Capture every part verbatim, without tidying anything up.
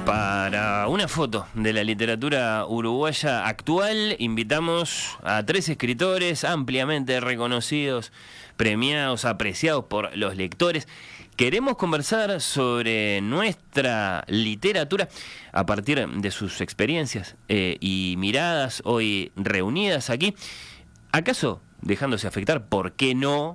Para una foto de la literatura uruguaya actual, invitamos a tres escritores ampliamente reconocidos, premiados, apreciados por los lectores. Queremos conversar sobre nuestra literatura a partir de sus experiencias eh, y miradas hoy reunidas aquí. ¿Acaso dejándose afectar, por qué no,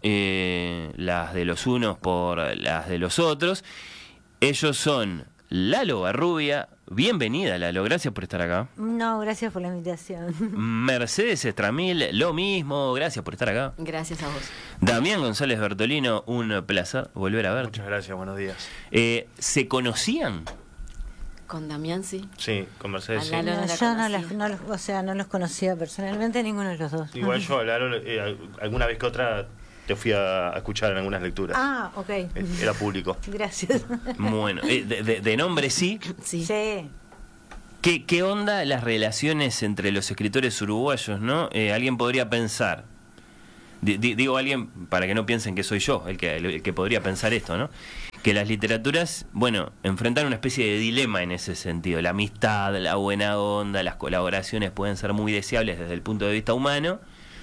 eh, las de los unos por las de los otros? Ellos son Lalo Barrubia. Bienvenida, Lalo, gracias por estar acá. No, gracias por la invitación. Mercedes Estramil, lo mismo, gracias por estar acá. Gracias a vos. Damián González Bertolino, un placer volver a verte. Muchas gracias, buenos días. Eh, ¿Se conocían? Con Damián sí. Sí, con Mercedes sí. A Lalo No, no la yo no conocía. los, no los- o sea, no los conocía personalmente, ninguno de los dos. Igual yo a Lalo, eh, alguna vez que otra te fui a, a escuchar en algunas lecturas. Ah, ok. Eh, Era público. Gracias. Bueno, eh, de, de- de nombre sí. Sí. Sí. ¿Qué, qué onda las relaciones entre los escritores uruguayos, no? Eh, alguien podría pensar, di- di- digo alguien para que no piensen que soy yo el que, el que podría pensar esto, ¿no? Que las literaturas, bueno, enfrentan una especie de dilema en ese sentido. La amistad, la buena onda, las colaboraciones pueden ser muy deseables desde el punto de vista humano.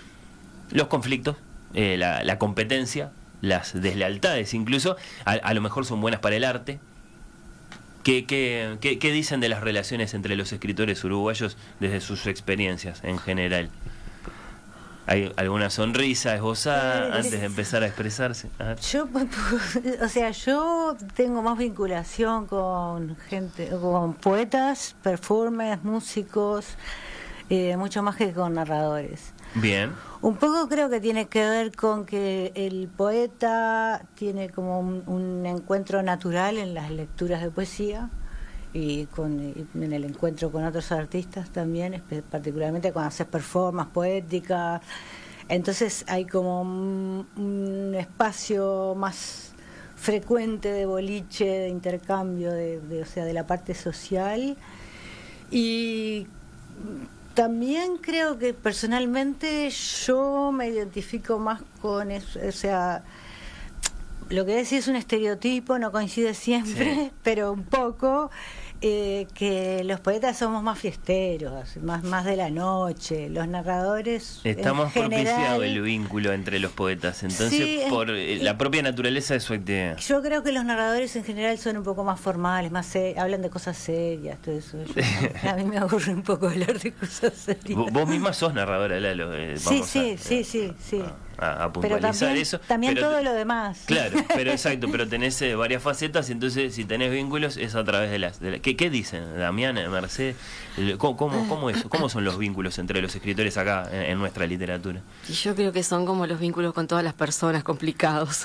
Los conflictos, eh, la, la competencia, las deslealtades incluso, a, a lo mejor son buenas para el arte. ¿Qué, qué, qué, qué dicen de las relaciones entre los escritores uruguayos desde sus experiencias en general? ¿Hay alguna sonrisa esbozada Eh, antes de empezar a expresarse? A ver. Yo, o sea, yo tengo más vinculación con gente, con poetas, performers, músicos, eh, mucho más que con narradores. Bien. Un poco creo que tiene que ver con que el poeta tiene como un, un encuentro natural en las lecturas de poesía y con y en el encuentro con otros artistas también, espe- particularmente cuando haces performance poética. Entonces hay como un, un espacio más frecuente de boliche, de intercambio, de, de, o sea, de la parte social. Y también creo que personalmente yo me identifico más con eso, o sea, lo que decís es un estereotipo, no coincide siempre, Sí. pero un poco, eh, que los poetas somos más fiesteros, más, más de la noche, los narradores Está en más general, propiciado el vínculo entre los poetas, entonces Sí, es- por eh, la propia naturaleza de su actividad. Yo creo que los narradores en general son un poco más formales, más se- hablan de cosas serias, todo eso. Yo- a mí me aburre un poco hablar de cosas serias. Vos, vos misma sos narradora, Lalo. eh, Sí, vamos sí, a, sí, sí, sí. A, a Pero puntualizar también, eso. también pero todo te- lo demás. Claro, pero exacto, pero tenés eh, varias facetas, entonces si tenés vínculos es a través de las... De la- ¿qué, ¿Qué dicen, Damián, eh, Mercedes? El- ¿Cómo, cómo, cómo, es, ¿Cómo son los vínculos entre los escritores acá en, en nuestra literatura? Y yo creo que son como los vínculos con todas las personas complicados.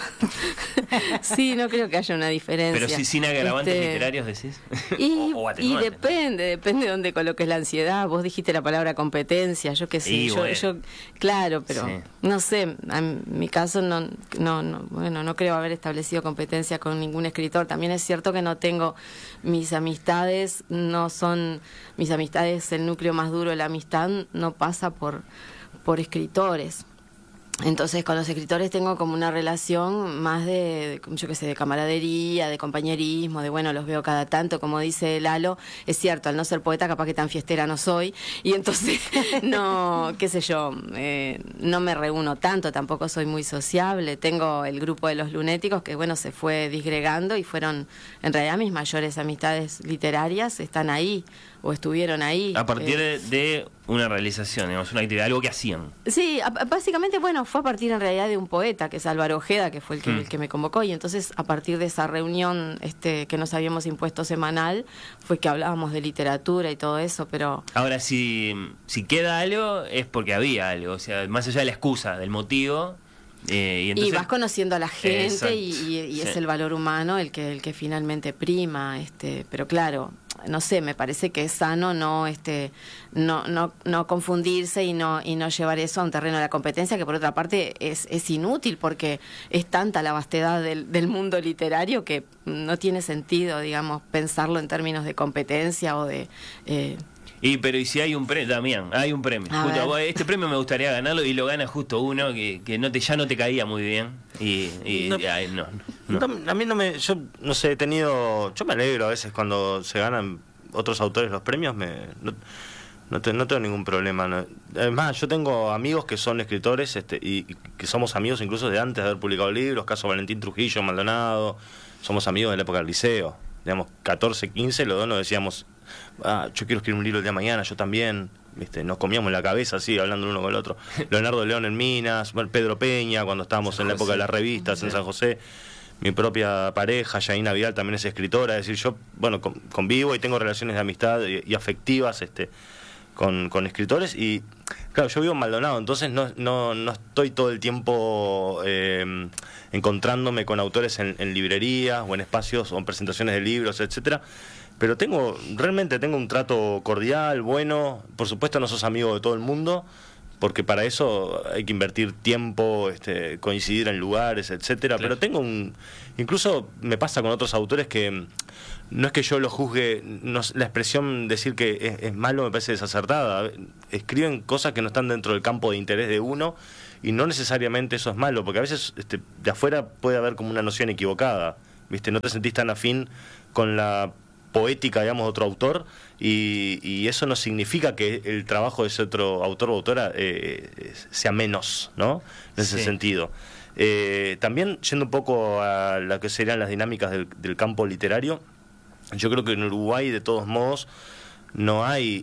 Sí, no creo que haya una diferencia. Pero sí, sin agravantes Este, literarios, decís. Y, O- o y atenuantes. depende, depende de dónde coloques la ansiedad. Vos dijiste la palabra competencia, yo qué sé. Y yo, bueno. yo, claro, pero Sí. no sé, en mi caso no, no, no, bueno, no creo haber establecido competencia con ningún escritor. También es cierto que no tengo, mis amistades no son, mis amistades, el núcleo más duro de la amistad no pasa por, por escritores. Entonces con los escritores tengo como una relación más de, de, yo qué sé, de camaradería, de compañerismo, de bueno, los veo cada tanto, como dice Lalo, es cierto, al no ser poeta capaz que tan fiestera no soy, y entonces no, qué sé yo, eh, no me reúno tanto, tampoco soy muy sociable, tengo el grupo de los lunéticos que bueno, se fue disgregando y fueron, en realidad mis mayores amistades literarias están ahí, o estuvieron ahí. A partir eh, de, de una realización, digamos, una actividad, algo que hacían. Sí, a- a- básicamente, bueno, fue a partir en realidad de un poeta, que es Álvaro Ojeda, que fue el que, Mm. el que me convocó, y entonces a partir de esa reunión este, que nos habíamos impuesto semanal, fue que hablábamos de literatura y todo eso, pero Ahora, si, si queda algo, es porque había algo, o sea, más allá de la excusa, del motivo. Eh, y, entonces, y vas conociendo a la gente Exacto. y, y- y es Sí. el valor humano el que el que finalmente prima, este, pero claro, no sé, me parece que es sano no este no no no confundirse y no y no llevar eso a un terreno de la competencia, que por otra parte es es inútil porque es tanta la vastedad del, del mundo literario que no tiene sentido, digamos, pensarlo en términos de competencia o de eh, Y pero y si hay un premio, Damián, hay un premio. A Justo, ver. vos, este premio me gustaría ganarlo y lo gana justo uno que, que no te, ya no te caía muy bien. Y, y No. ay, no, no. No, a mí no me, yo no sé, he tenido, yo me alegro a veces cuando se ganan otros autores los premios, me, no, no, te- no tengo ningún problema. No. Además, yo tengo amigos que son escritores este, y, y que somos amigos incluso de antes de haber publicado libros, caso Valentín Trujillo, Maldonado, somos amigos de la época del liceo, digamos, catorce, quince, los dos nos decíamos, ah, yo quiero escribir un libro el día de mañana, yo también. ¿Viste? Nos comíamos la cabeza así, hablando el uno con el otro. Leonardo León en Minas, bueno, Pedro Peña, cuando estábamos San en la época José. de las revistas en Sí. San José. Mi propia pareja, Yaina Vidal, también es escritora. Es decir, yo, bueno, con- convivo y tengo relaciones de amistad y, y afectivas este, con, con escritores. Y, claro, yo vivo en Maldonado, entonces no, no, no estoy todo el tiempo eh, encontrándome con autores en, en librerías o en espacios o en presentaciones de libros, etcétera. Pero tengo, realmente tengo un trato cordial, bueno. Por supuesto no sos amigo de todo el mundo, porque para eso hay que invertir tiempo, este, coincidir en lugares, etcétera. Claro. Pero tengo un, incluso me pasa con otros autores que no es que yo lo juzgue, no, la expresión decir que es, es malo me parece desacertada. Escriben cosas que no están dentro del campo de interés de uno y no necesariamente eso es malo, porque a veces este, de afuera puede haber como una noción equivocada, ¿viste? No te sentís tan afín con la poética, digamos, de otro autor, y, y eso no significa que el trabajo de ese otro autor o autora eh, sea menos, ¿no? En ese Sí. sentido. Eh, también, yendo un poco a lo que serían las dinámicas del, del campo literario, yo creo que en Uruguay, de todos modos, no hay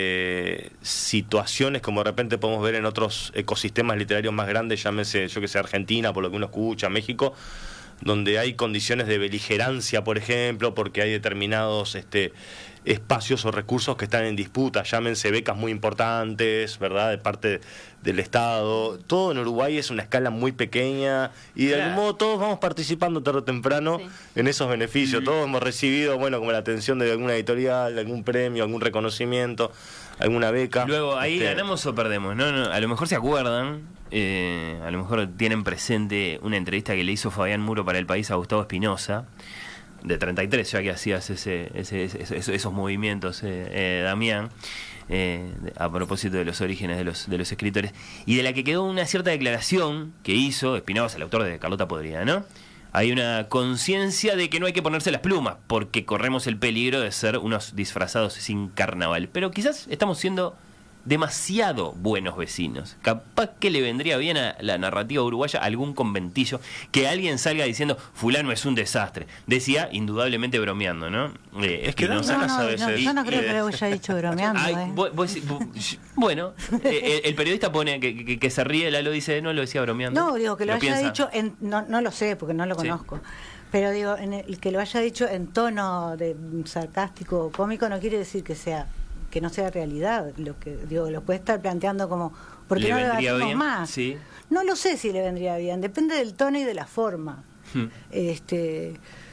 eh, situaciones como de repente podemos ver en otros ecosistemas literarios más grandes, llámese, yo que sé, Argentina, por lo que uno escucha, México, donde hay condiciones de beligerancia, por ejemplo, porque hay determinados este, espacios o recursos que están en disputa, llámense becas muy importantes, ¿verdad?, de parte del Estado. Todo en Uruguay es una escala muy pequeña y de Claro. algún modo todos vamos participando tarde o temprano Sí. en esos beneficios. Todos hemos recibido, bueno, como la atención de alguna editorial, algún premio, algún reconocimiento, alguna beca. Luego, ahí Este, ganamos o perdemos. No, no, a lo mejor se acuerdan, eh, a lo mejor tienen presente una entrevista que le hizo Fabián Muro para El País a Gustavo Espinosa, de treinta y tres, ya que hacías ese, ese, ese- esos, esos movimientos, eh, eh, Damián, eh, a propósito de los orígenes de los, de los escritores, y de la que quedó una cierta declaración que hizo Espinosa, el autor de Carlota Podrida, ¿no? Hay una conciencia de que no hay que ponerse las plumas, porque corremos el peligro de ser unos disfrazados sin carnaval. Pero quizás estamos siendo demasiado buenos vecinos. Capaz que le vendría bien a la narrativa uruguaya algún conventillo, que alguien salga diciendo fulano es un desastre. Decía, indudablemente bromeando, ¿no? Eh, Es que dan Espinosa. No, ganas no, a no, veces. yo no Y- creo y- que lo haya dicho bromeando. Ay, ¿eh? vos- vos- vos- bueno, eh, el, el periodista pone que, que- que se ríe, Lalo dice, no lo decía bromeando. No, digo, que lo, haya piensa. dicho, en, no, no lo sé porque no lo Sí. conozco, pero digo, en el, que lo haya dicho en tono de sarcástico o cómico no quiere decir que sea que no sea realidad. Lo que digo, lo puede estar planteando como, ¿por qué ¿Le no vendría debatimos bien? más? Sí. No lo sé si le vendría bien, depende del tono y de la forma. Hmm. Este,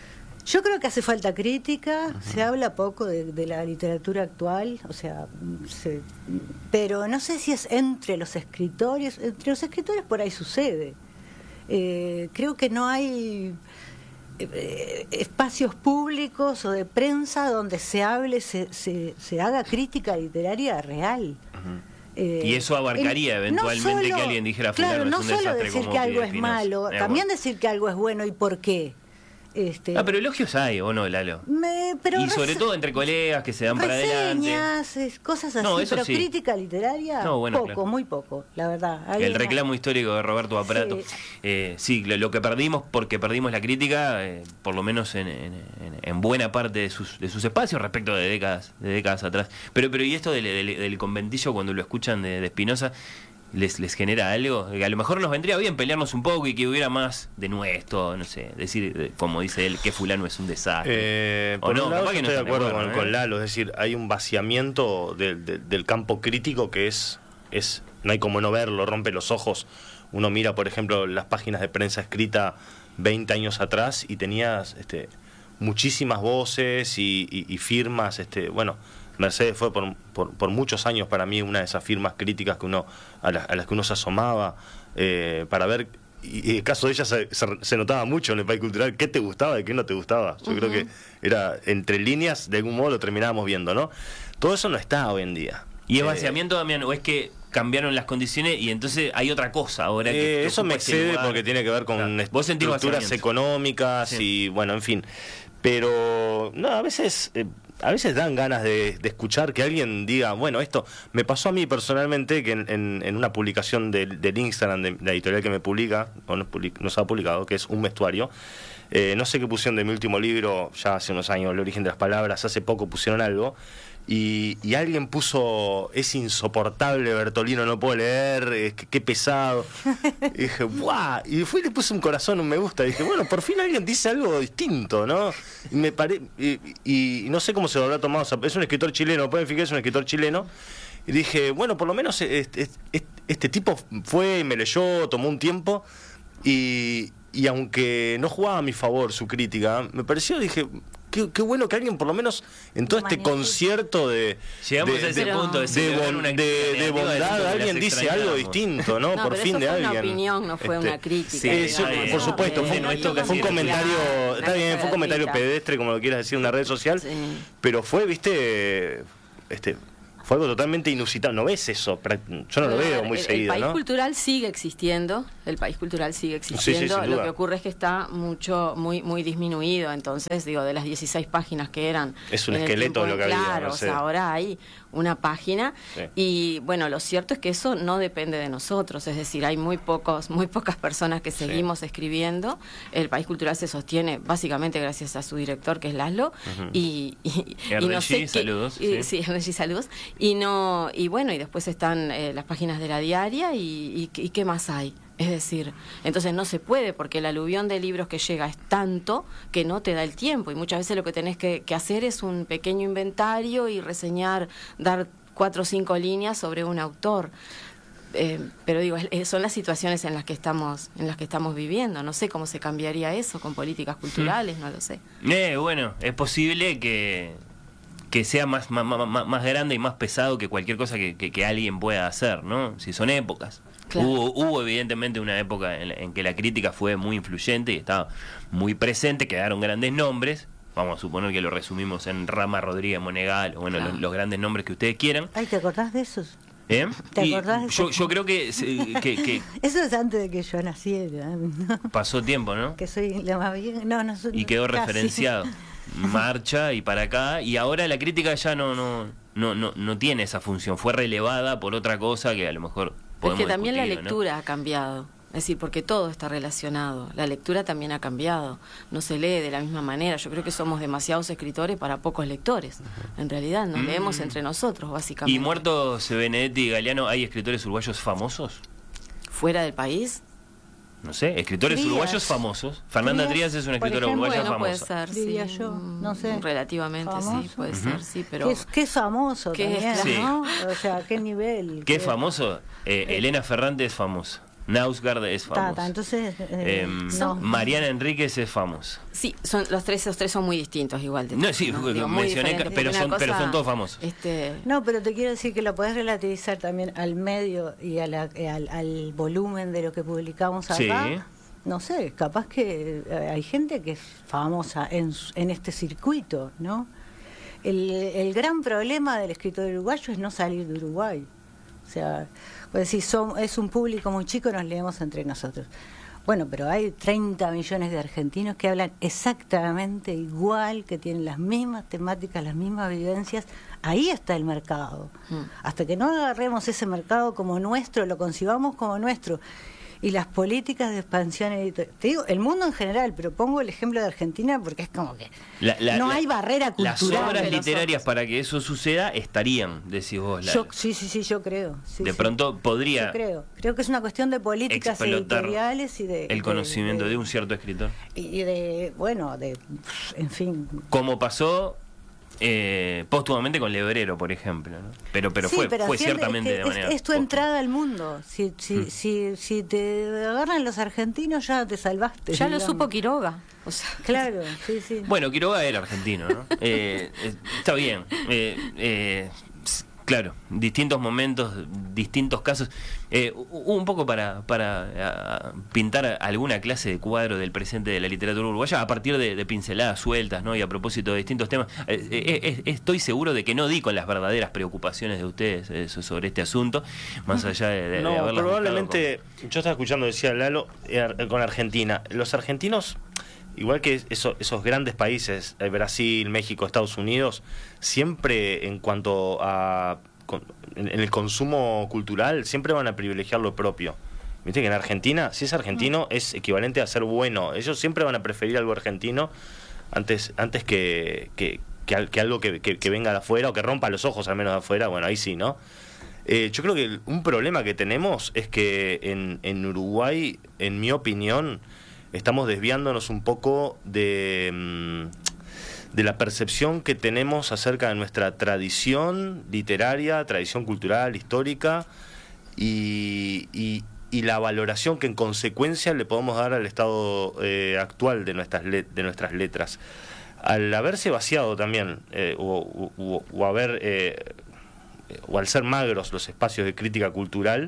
yo creo que hace falta crítica, se habla poco de, de la literatura actual, o sea, se- pero no sé si es entre los escritores, entre los escritores por ahí sucede. Eh, creo que no hay eh, espacios públicos o de prensa donde se hable, se, se, se haga crítica literaria real. Eh, Y eso abarcaría en- eventualmente que alguien dijera, claro, fulano no es un solo desastre decir como que algo pide es Espinosa. malo, Eh, también bueno. decir que algo es bueno y por qué. Este, Ah, pero elogios hay, ¿o no, Lalo? me- pero Y sobre rese- todo entre colegas que se dan para adelante. reseñas, es- cosas así, No, eso pero sí. crítica literaria, No, bueno, poco, claro. muy poco, la verdad. Hay El una- reclamo histórico de Roberto Aparato. Sí. Eh, sí, lo, lo que perdimos porque perdimos la crítica, eh, por lo menos en, en- en- en buena parte de sus, de sus espacios respecto de décadas de décadas atrás. Pero pero y esto del, del- del conventillo, cuando lo escuchan de, de Espinosa, les, les genera algo. Que a lo mejor nos vendría bien pelearnos un poco y que hubiera más de nuestro, no sé, decir, eh, como dice él, que fulano es un desastre. Eh, O por no, un lado, capaz yo que no estoy de están de acuerdo acuerdo, con, ¿eh? con Lalo, es decir, hay un vaciamiento del, del- del campo crítico que es, es, no hay como no verlo, rompe los ojos. Uno mira, por ejemplo, las páginas de prensa escrita veinte años atrás y tenías este, muchísimas voces y, y- y firmas, este, bueno, Mercedes fue por, por, por muchos años para mí una de esas firmas críticas que uno a, la- a las que uno se asomaba eh, para ver, y, y el caso de ella se, se, se notaba mucho en el país cultural qué te gustaba y qué no te gustaba. Yo creo que era entre líneas, de algún modo lo terminábamos viendo, ¿no? todo eso no está hoy en día. ¿Y es Eh, vaciamiento, Damián, o es que cambiaron las condiciones y entonces hay otra cosa ahora? Eh, que eso me excede porque tiene que ver con claro. ¿Vos sentís estructuras vaciamiento? económicas Sí. y bueno, en fin. Pero no, a veces eh, a veces dan ganas de, de escuchar que alguien diga, bueno, esto me pasó a mí personalmente, que en, en, en una publicación del, del Instagram de la editorial que me publica, o nos, public, nos ha publicado, que es Un Vestuario, eh, no sé qué pusieron de mi último libro, ya hace unos años, El origen de las palabras, hace poco pusieron algo, y, y alguien puso, es insoportable Bertolino, no puedo leer, eh, qué, qué pesado. Y dije, ¡buah! Y fui y le puse un corazón, un me gusta. Y dije, bueno, por fin alguien dice algo distinto, ¿no? Y me pare... y, y, y no sé cómo se lo habrá tomado. O sea, es un escritor chileno, pueden fijar, es un escritor chileno. Y dije, bueno, por lo menos este, este, este tipo fue y me leyó, tomó un tiempo. Y, y aunque no jugaba a mi favor su crítica, me pareció, dije... Qué, qué bueno que alguien, por lo menos, en todo este concierto de Llegamos de, a ese de, punto de, de, bon, una de, de bondad, alguien dice algo distinto, ¿no? No, por pero fin eso de fue alguien. una opinión, no fue Este, una crítica. sí, eso, digamos, por ¿no? supuesto, fue, Eh, no, esto fue un casi comentario, claro, está bien, fue un comentario gratuita. pedestre, como lo quieras decir, en una red social, Sí. pero fue, viste, este, fue algo totalmente inusitado. ¿No ves eso? Yo no lo Pero, a veo ver, muy el, seguido, el país ¿no? cultural sigue existiendo, el país cultural sigue existiendo, Sí, sí, sin lo duda. que ocurre es que está mucho, muy, muy disminuido, entonces, digo, de las dieciséis páginas que eran... Es un en el esqueleto tiempo, lo que había, claro, no o sé. sea, ahora hay una página Sí. y, bueno, lo cierto es que eso no depende de nosotros, es decir, hay muy pocos, muy pocas personas que Sí. seguimos escribiendo, el país cultural se sostiene básicamente gracias a su director, que es Laszlo, Ujú. y, y, y R G, no sé qué- saludos, y- sí. sí, R G, saludos, y no, y bueno, y después están eh, las páginas de la diaria y, y, y qué más hay. Es decir, entonces no se puede porque el aluvión de libros que llega es tanto que no te da el tiempo y muchas veces lo que tenés que, que hacer es un pequeño inventario y reseñar, dar cuatro o cinco líneas sobre un autor. Eh, pero digo, es- son las situaciones en las que estamos, en las que estamos viviendo. No sé cómo se cambiaría eso con políticas culturales, no lo sé. Eh, bueno, es posible que, que sea más, más, más, más grande y más pesado que cualquier cosa que, que, que alguien pueda hacer, ¿no? Si son épocas. Claro. Hubo, hubo evidentemente una época en, la- en que la crítica fue muy influyente y estaba muy presente, quedaron grandes nombres. Vamos a suponer que lo resumimos en Rama, Rodríguez, Monegal, o bueno, Claro. los, los grandes nombres que ustedes quieran. Ay, ¿te acordás de esos? ¿Eh? ¿Te Y acordás de yo, eso? yo creo que, se- que, que Eso es antes de que yo naciera, ¿no? pasó tiempo, ¿no? Que soy la más bien... No, no soy... Y quedó casi. referenciado. Marcha y para acá, y ahora la crítica ya no no no no, no tiene esa función, fue relevada por otra cosa que a lo mejor Es podemos que también la discutir, ¿no? lectura ha cambiado. Es decir, porque todo está relacionado. La lectura también ha cambiado. No se lee de la misma manera. Yo creo que somos demasiados escritores para pocos lectores. En realidad, nos Mm. leemos entre nosotros, básicamente. Y muertos Benedetti y Galeano, ¿hay escritores uruguayos famosos? ¿Fuera del país? No sé, escritores Trías. uruguayos famosos. Fernanda Trías, Trías es una por escritora ejemplo. uruguaya Bueno, puede famosa. ser, Diría sí. yo, Mm, no sé. Relativamente, sí, ¿Famoso? puede Ujú. ser, sí, pero... Qué, qué famoso ¿Qué es? también, Sí. ¿no? O sea, qué nivel. ¿Qué famoso? Eh, Elena Ferrante es famosa. Nausgard es Tata, famosa. entonces... eh, Em, no. Mariana Enríquez es famosa. Sí, son, los tres, los tres son muy distintos igual. de- No, sí, Digo, muy mencioné, diferentes, pero porque son- una pero cosa, son todos famosos. Este, No, pero te quiero decir que lo podés relativizar también al medio y a la- eh, al, al volumen de lo que publicamos acá. Sí. No sé, capaz que eh, hay gente que es famosa en, su- en este circuito, ¿no? El, el gran problema del escritor uruguayo es no salir de Uruguay. O sea, pues decir, son, es un público muy chico, nos leemos entre nosotros. Bueno, pero hay treinta millones de argentinos que hablan exactamente igual, que tienen las mismas temáticas, las mismas vivencias. Ahí está el mercado. Mm. Hasta que no agarremos ese mercado como nuestro, lo concibamos como nuestro, y las políticas de expansión editorial. Te digo, el mundo en general, pero pongo el ejemplo de Argentina porque es como que La- la- no la- hay barrera Las cultural. obras de los literarias otros. para que eso suceda estarían, decís vos. la- Yo, sí, sí, sí, yo creo. sí, de sí. pronto podría Yo creo. Creo que es una cuestión de políticas explotar editoriales y de... el conocimiento de, de un cierto escritor. Y de, bueno, de, en fin. Como pasó eh, póstumamente con Lebrero, por ejemplo. ¿no? Pero pero Sí, fue, pero fue siempre ciertamente es, de que manera. es, es tu póstuma. entrada al mundo. Si, si, Mm. si, si te agarran los argentinos, ya te salvaste. ya lo digamos. supo Quiroga. O sea, Claro, sí, sí. Bueno, Quiroga era argentino, ¿no? Eh, eh, está bien. Eh, eh, Claro, distintos momentos, distintos casos. Eh, un poco para, para uh, pintar alguna clase de cuadro del presente de la literatura uruguaya a partir de, de pinceladas sueltas, ¿no? Y a propósito de distintos temas. Eh, eh, eh, estoy seguro de que no di con las verdaderas preocupaciones de ustedes eh, sobre este asunto, más allá de, de, no, de haberlas probablemente, con... yo estaba escuchando, decía Lalo, eh, con Argentina. Los argentinos, igual que eso, esos grandes países, Brasil, México, Estados Unidos, siempre en cuanto a con, en, en el consumo cultural, siempre van a privilegiar lo propio. Viste que en Argentina, si es argentino, es equivalente a ser bueno. Ellos siempre van a preferir algo argentino antes antes que, que, que, que algo que, que, que venga de afuera o que rompa los ojos al menos de afuera. Bueno, ahí sí, ¿no? Eh, yo creo que un problema que tenemos es que en, en Uruguay, en mi opinión, estamos desviándonos un poco de, de la percepción que tenemos acerca de nuestra tradición literaria, tradición cultural, histórica y, y, y la valoración que en consecuencia le podemos dar al estado eh, actual de nuestras, let- de nuestras letras. Al haberse vaciado también, eh, o, o, o haber, eh, o al ser magros los espacios de crítica cultural,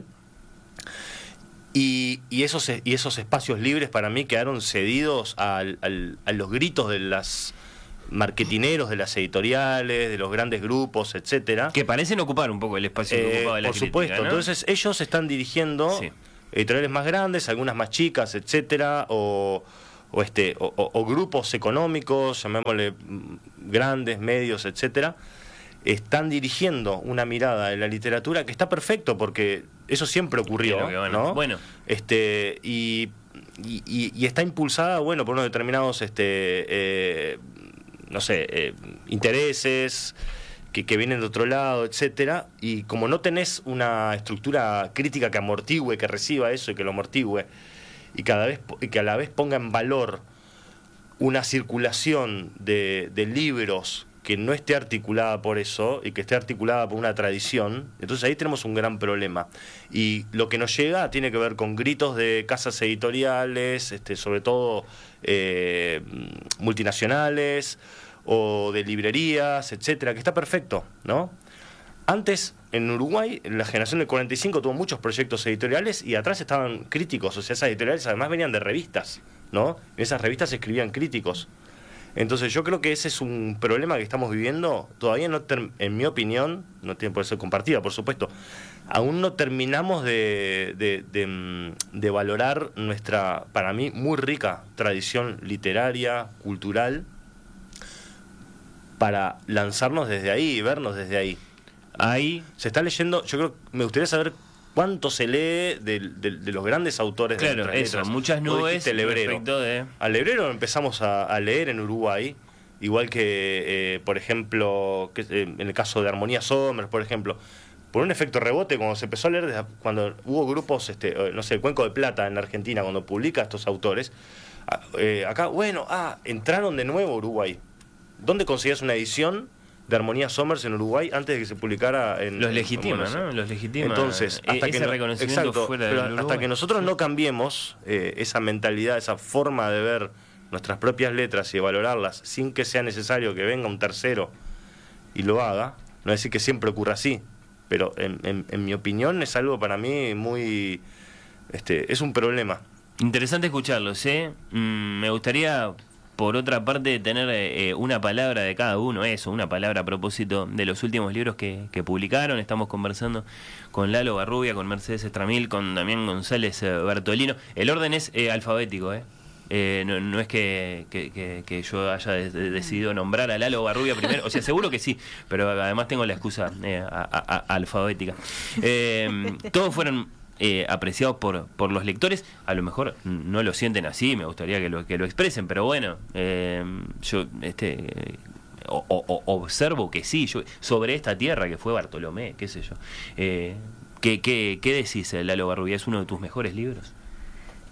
Y, y, esos, y esos espacios libres para mí quedaron cedidos al, al, a los gritos de las marketineros, de las editoriales, de los grandes grupos, etcétera. Que parecen ocupar un poco el espacio que Eh, ocupaba la por crítica, supuesto, ¿no? entonces ellos están dirigiendo Sí. editoriales más grandes, algunas más chicas, etcétera, o, o, este, o, o, o grupos económicos, llamémosle mm, grandes, medios, etcétera. Están dirigiendo una mirada de la literatura que está perfecto porque eso siempre ocurrió, Claro que bueno. ¿no? Bueno. Este, y, y, y está impulsada, bueno, por unos determinados, este, eh, no sé, eh, intereses que, que vienen de otro lado, etcétera. Y como no tenés una estructura crítica que amortigüe, que reciba eso y que lo amortigüe, y cada vez y que a la vez ponga en valor una circulación de, de libros que no esté articulada por eso y que esté articulada por una tradición, entonces ahí tenemos un gran problema. Y lo que nos llega tiene que ver con gritos de casas editoriales, este, sobre todo eh, multinacionales o de librerías, etcétera, que está perfecto, ¿no? Antes, en Uruguay, la generación del cuarenta y cinco tuvo muchos proyectos editoriales y atrás estaban críticos, o sea, esas editoriales además venían de revistas, ¿no? En esas revistas escribían críticos. Entonces yo creo que ese es un problema que estamos viviendo. Todavía no, ter- en mi opinión, no tiene por ser compartida, por supuesto, aún no terminamos de, de, de, de valorar nuestra, para mí, muy rica tradición literaria, cultural, para lanzarnos desde ahí y vernos desde ahí. Ahí Se está leyendo, yo creo, me gustaría saber cuánto se lee de, de, de los grandes autores de claro, nuestras eso, letras. muchas Vos nubes dijiste Lebrero. respecto de... Al Lebrero empezamos a, a leer en Uruguay, igual que, eh, por ejemplo, que, eh, en el caso de Armonía Somers, por ejemplo, por un efecto rebote, cuando se empezó a leer, desde, cuando hubo grupos, este, no sé, el Cuenco de Plata en la Argentina, cuando publica a estos autores, eh, acá, bueno, ah, entraron de nuevo a Uruguay. ¿Dónde conseguías una edición de Armonía Somers en Uruguay antes de que se publicara en... Los en- legitima, en Buenos ¿no? Los legitima. Entonces, eh, hasta ese que no- reconocimiento exacto, fuera pero del hasta Uruguay. que nosotros no cambiemos eh, esa mentalidad, esa forma de ver nuestras propias letras y de valorarlas sin que sea necesario que venga un tercero y lo haga, no es decir que siempre ocurra así, pero en, en, en mi opinión es algo para mí muy... este es un problema. Interesante escucharlos, ¿eh? Mm, me gustaría, por otra parte, tener eh, una palabra de cada uno, eso, una palabra a propósito de los últimos libros que, que publicaron. Estamos conversando con Lalo Barrubia, con Mercedes Estramil, con Damián González eh, Bertolino. El orden es eh, alfabético, ¿eh? Eh, no, no es que, que, que, que yo haya de, de decidido nombrar a Lalo Barrubia primero, o sea, seguro que sí, pero además tengo la excusa eh, a, a, a, alfabética. Eh, todos fueron eh, apreciados por, por los lectores, a lo mejor no lo sienten así, me gustaría que lo, que lo expresen, pero bueno, eh, yo este eh, o, o, observo que sí, yo sobre esta tierra que fue Bartolomé, qué sé yo. Eh, ¿qué, qué, ¿Qué decís, Lalo Barrubia? ¿Es uno de tus mejores libros?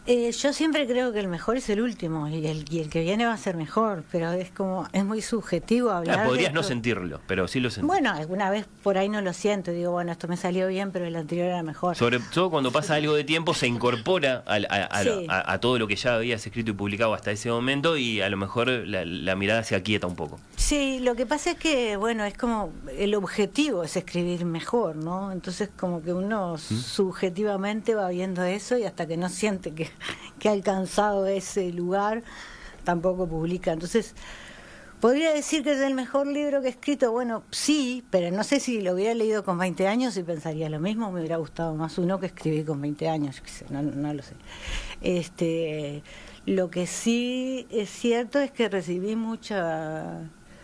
Eh, yo siempre creo que el mejor es el último y el, y el que viene va a ser mejor, pero es como es muy subjetivo hablar. Ah, podrías de no esto. sentirlo, pero sí lo sentís. Bueno, alguna vez por ahí no lo siento, digo, bueno, esto me salió bien, pero el anterior era mejor. Sobre todo cuando pasa algo de tiempo, se incorpora a, a- a- Sí. a- a todo lo que ya habías escrito y publicado hasta ese momento y a lo mejor la, la mirada se aquieta un poco. Sí, lo que pasa es que, bueno, es como el objetivo es escribir mejor, ¿no? Entonces como que uno subjetivamente va viendo eso y hasta que no siente que, que ha alcanzado ese lugar, tampoco publica. Entonces, podría decir que es el mejor libro que he escrito. Bueno, sí, pero no sé si lo hubiera leído con veinte años y pensaría lo mismo. Me hubiera gustado más uno que escribí con veinte años, yo qué sé, no, no lo sé. Este, lo que sí es cierto es que recibí mucha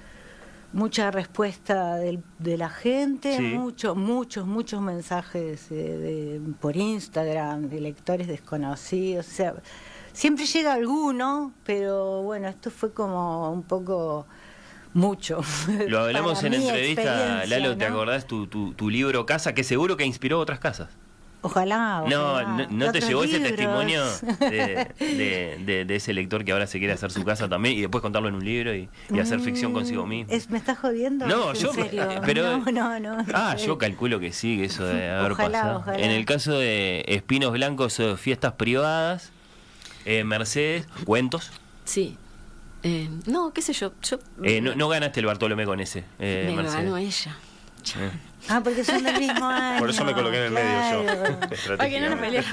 mucha respuesta del, de la gente, Sí. muchos, muchos, muchos mensajes eh, de, por Instagram, de lectores desconocidos, o sea, siempre llega alguno, pero bueno, esto fue como un poco mucho. Lo hablamos para en mi entrevista, experiencia, Lalo, ¿te ¿no? acordás tu, tu, tu libro Casa, que seguro que inspiró otras casas? Ojalá, No, ojalá. no, ¿no te Otros llegó ese libros. testimonio de, de- de- de ese lector que ahora se quiere hacer su casa también y después contarlo en un libro y, y hacer ficción consigo mismo? Es, ¿Me estás jodiendo? No, ¿En yo, serio? pero, No, no, no. Ah, yo calculo que sí, que eso debe haber Ojalá, pasado. ojalá. En el caso de Espinos Blancos, eh, fiestas privadas, eh, Mercedes, cuentos. Sí. Eh, no, qué sé yo. yo Eh, no, no ganaste el Bartolomé con ese, eh, me lo Mercedes. ganó ella. Eh. Ah, porque son del mismo año. Por eso me coloqué en el claro. medio yo. Para que no nos peleemos.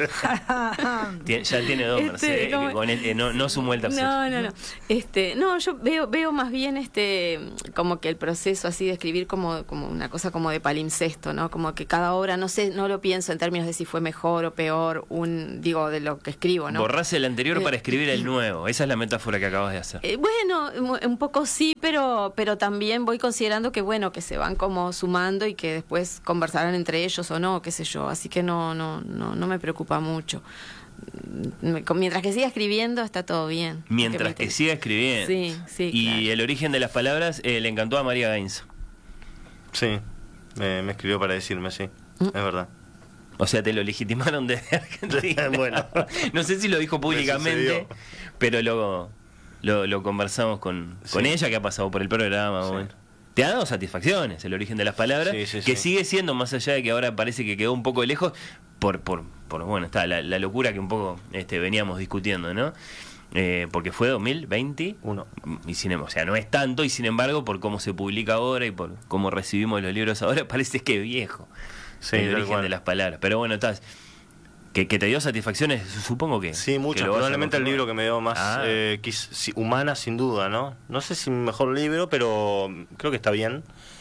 Tien- ya tiene dos, Este, Mercedes, ¿cómo? que con el- eh, no, no sumó el tercero. No, no, no. Este, no, yo veo, veo más bien este, como que el proceso así de escribir como, como una cosa como de palimpsesto, ¿no? Como que cada obra, no sé, no lo pienso en términos de si fue mejor o peor, un, digo, de lo que escribo, ¿no? Borrás el anterior Eh, para escribir el nuevo. Esa es la metáfora que acabas de hacer. Eh, bueno, un- un poco sí, pero, pero también voy considerando que bueno, que se van como sumando y que después conversarán entre ellos o no, qué sé yo. Así que no, no, no, no me preocupa mucho. Me- Mientras que siga escribiendo está todo bien. Mientras me que te- siga escribiendo. Sí, sí, Y claro. el origen de las palabras eh, le encantó a María Gainzo. Sí, me, me escribió para decirme, sí, Mm. es verdad. O sea, te lo legitimaron desde Argentina. Bueno. No sé si lo dijo públicamente, sucedió. pero lo, lo, lo conversamos con, Sí. con ella, que ha pasado por el programa. Sí. Bueno. Te ha dado satisfacciones el origen de las palabras, Sí, sí, que sí. sigue siendo, más allá de que ahora parece que quedó un poco lejos, por, por, por bueno, está la, la locura que un poco este, veníamos discutiendo, ¿no? Eh, porque fue dos mil veintiuno. Y sin, em- o sea, no es tanto, y sin embargo, por cómo se publica ahora y por cómo recibimos los libros ahora, parece que es viejo. Sí, el tal origen cual. de las palabras. Pero bueno, estás. Que, que te dio satisfacciones, supongo que. Sí, que muchas. lo vas a Probablemente el confirmar. libro que me dio más Ah. eh, quis- sí, humana, sin duda, ¿no? No sé si mi mejor libro, pero creo que está bien.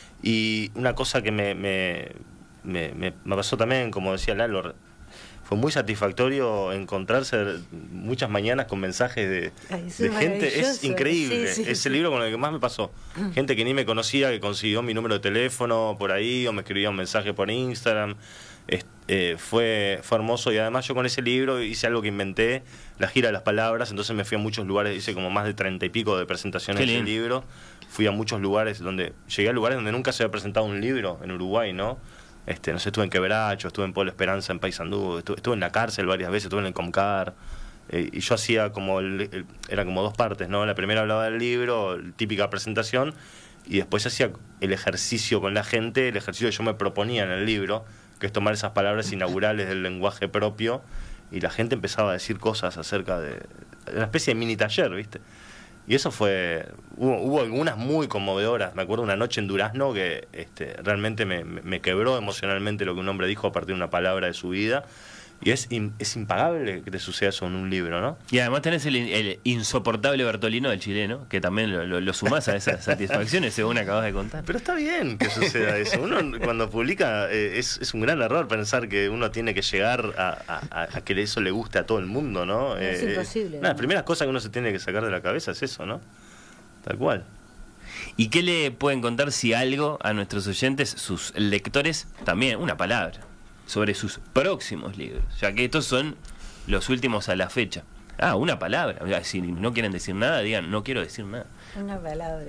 Y una cosa que me, me, me, me- me pasó también, como decía Lalo, fue muy satisfactorio encontrarse muchas mañanas con mensajes de, Ay, eso de es gente. Es maravilloso. increíble. Sí, sí, es sí. el libro con el que más me pasó. Gente que ni me conocía, que consiguió mi número de teléfono por ahí, o me escribía un mensaje por Instagram. Es- eh, fue, fue hermoso, y además yo con ese libro hice algo que inventé, la gira de las palabras. Entonces me fui a muchos lugares, hice como más de treinta y pico de presentaciones Qué del lindo. libro. Fui a muchos lugares donde, llegué a lugares donde nunca se había presentado un libro en Uruguay, ¿no? Este, no sé, estuve en Quebracho, estuve en Pueblo Esperanza, en Paysandú, estuve, estuve en la cárcel varias veces, estuve en el Comcar. Eh, y yo hacía como, el, el- era como dos partes, ¿no? La primera hablaba del libro, típica presentación, y después hacía el ejercicio con la gente, el ejercicio que yo me proponía en el libro, que es tomar esas palabras inaugurales del lenguaje propio, y la gente empezaba a decir cosas acerca de una especie de mini taller, ¿viste? Y eso fue, hubo, hubo algunas muy conmovedoras. Me acuerdo una noche en Durazno que este, realmente me, me- me quebró emocionalmente lo que un hombre dijo a partir de una palabra de su vida. Y es, in- es impagable que te suceda eso en un libro, ¿no? Y además tenés el, el insoportable Bertolino del chileno, que también lo, lo, lo sumás a esas satisfacciones, según acabas de contar. Pero está bien que suceda eso. Uno cuando publica eh, es, es un gran error pensar que uno tiene que llegar a, a- a- a que eso le guste a todo el mundo, ¿no? Es Eh, imposible, Una de las ¿no? primeras cosas que uno se tiene que sacar de la cabeza es eso, ¿no? Tal cual. ¿Y qué le pueden contar, si algo, a nuestros oyentes, sus lectores, también una palabra, sobre sus próximos libros? Ya que estos son los últimos a la fecha. Ah, una palabra. O sea, si no quieren decir nada, digan, no quiero decir nada. Una palabra.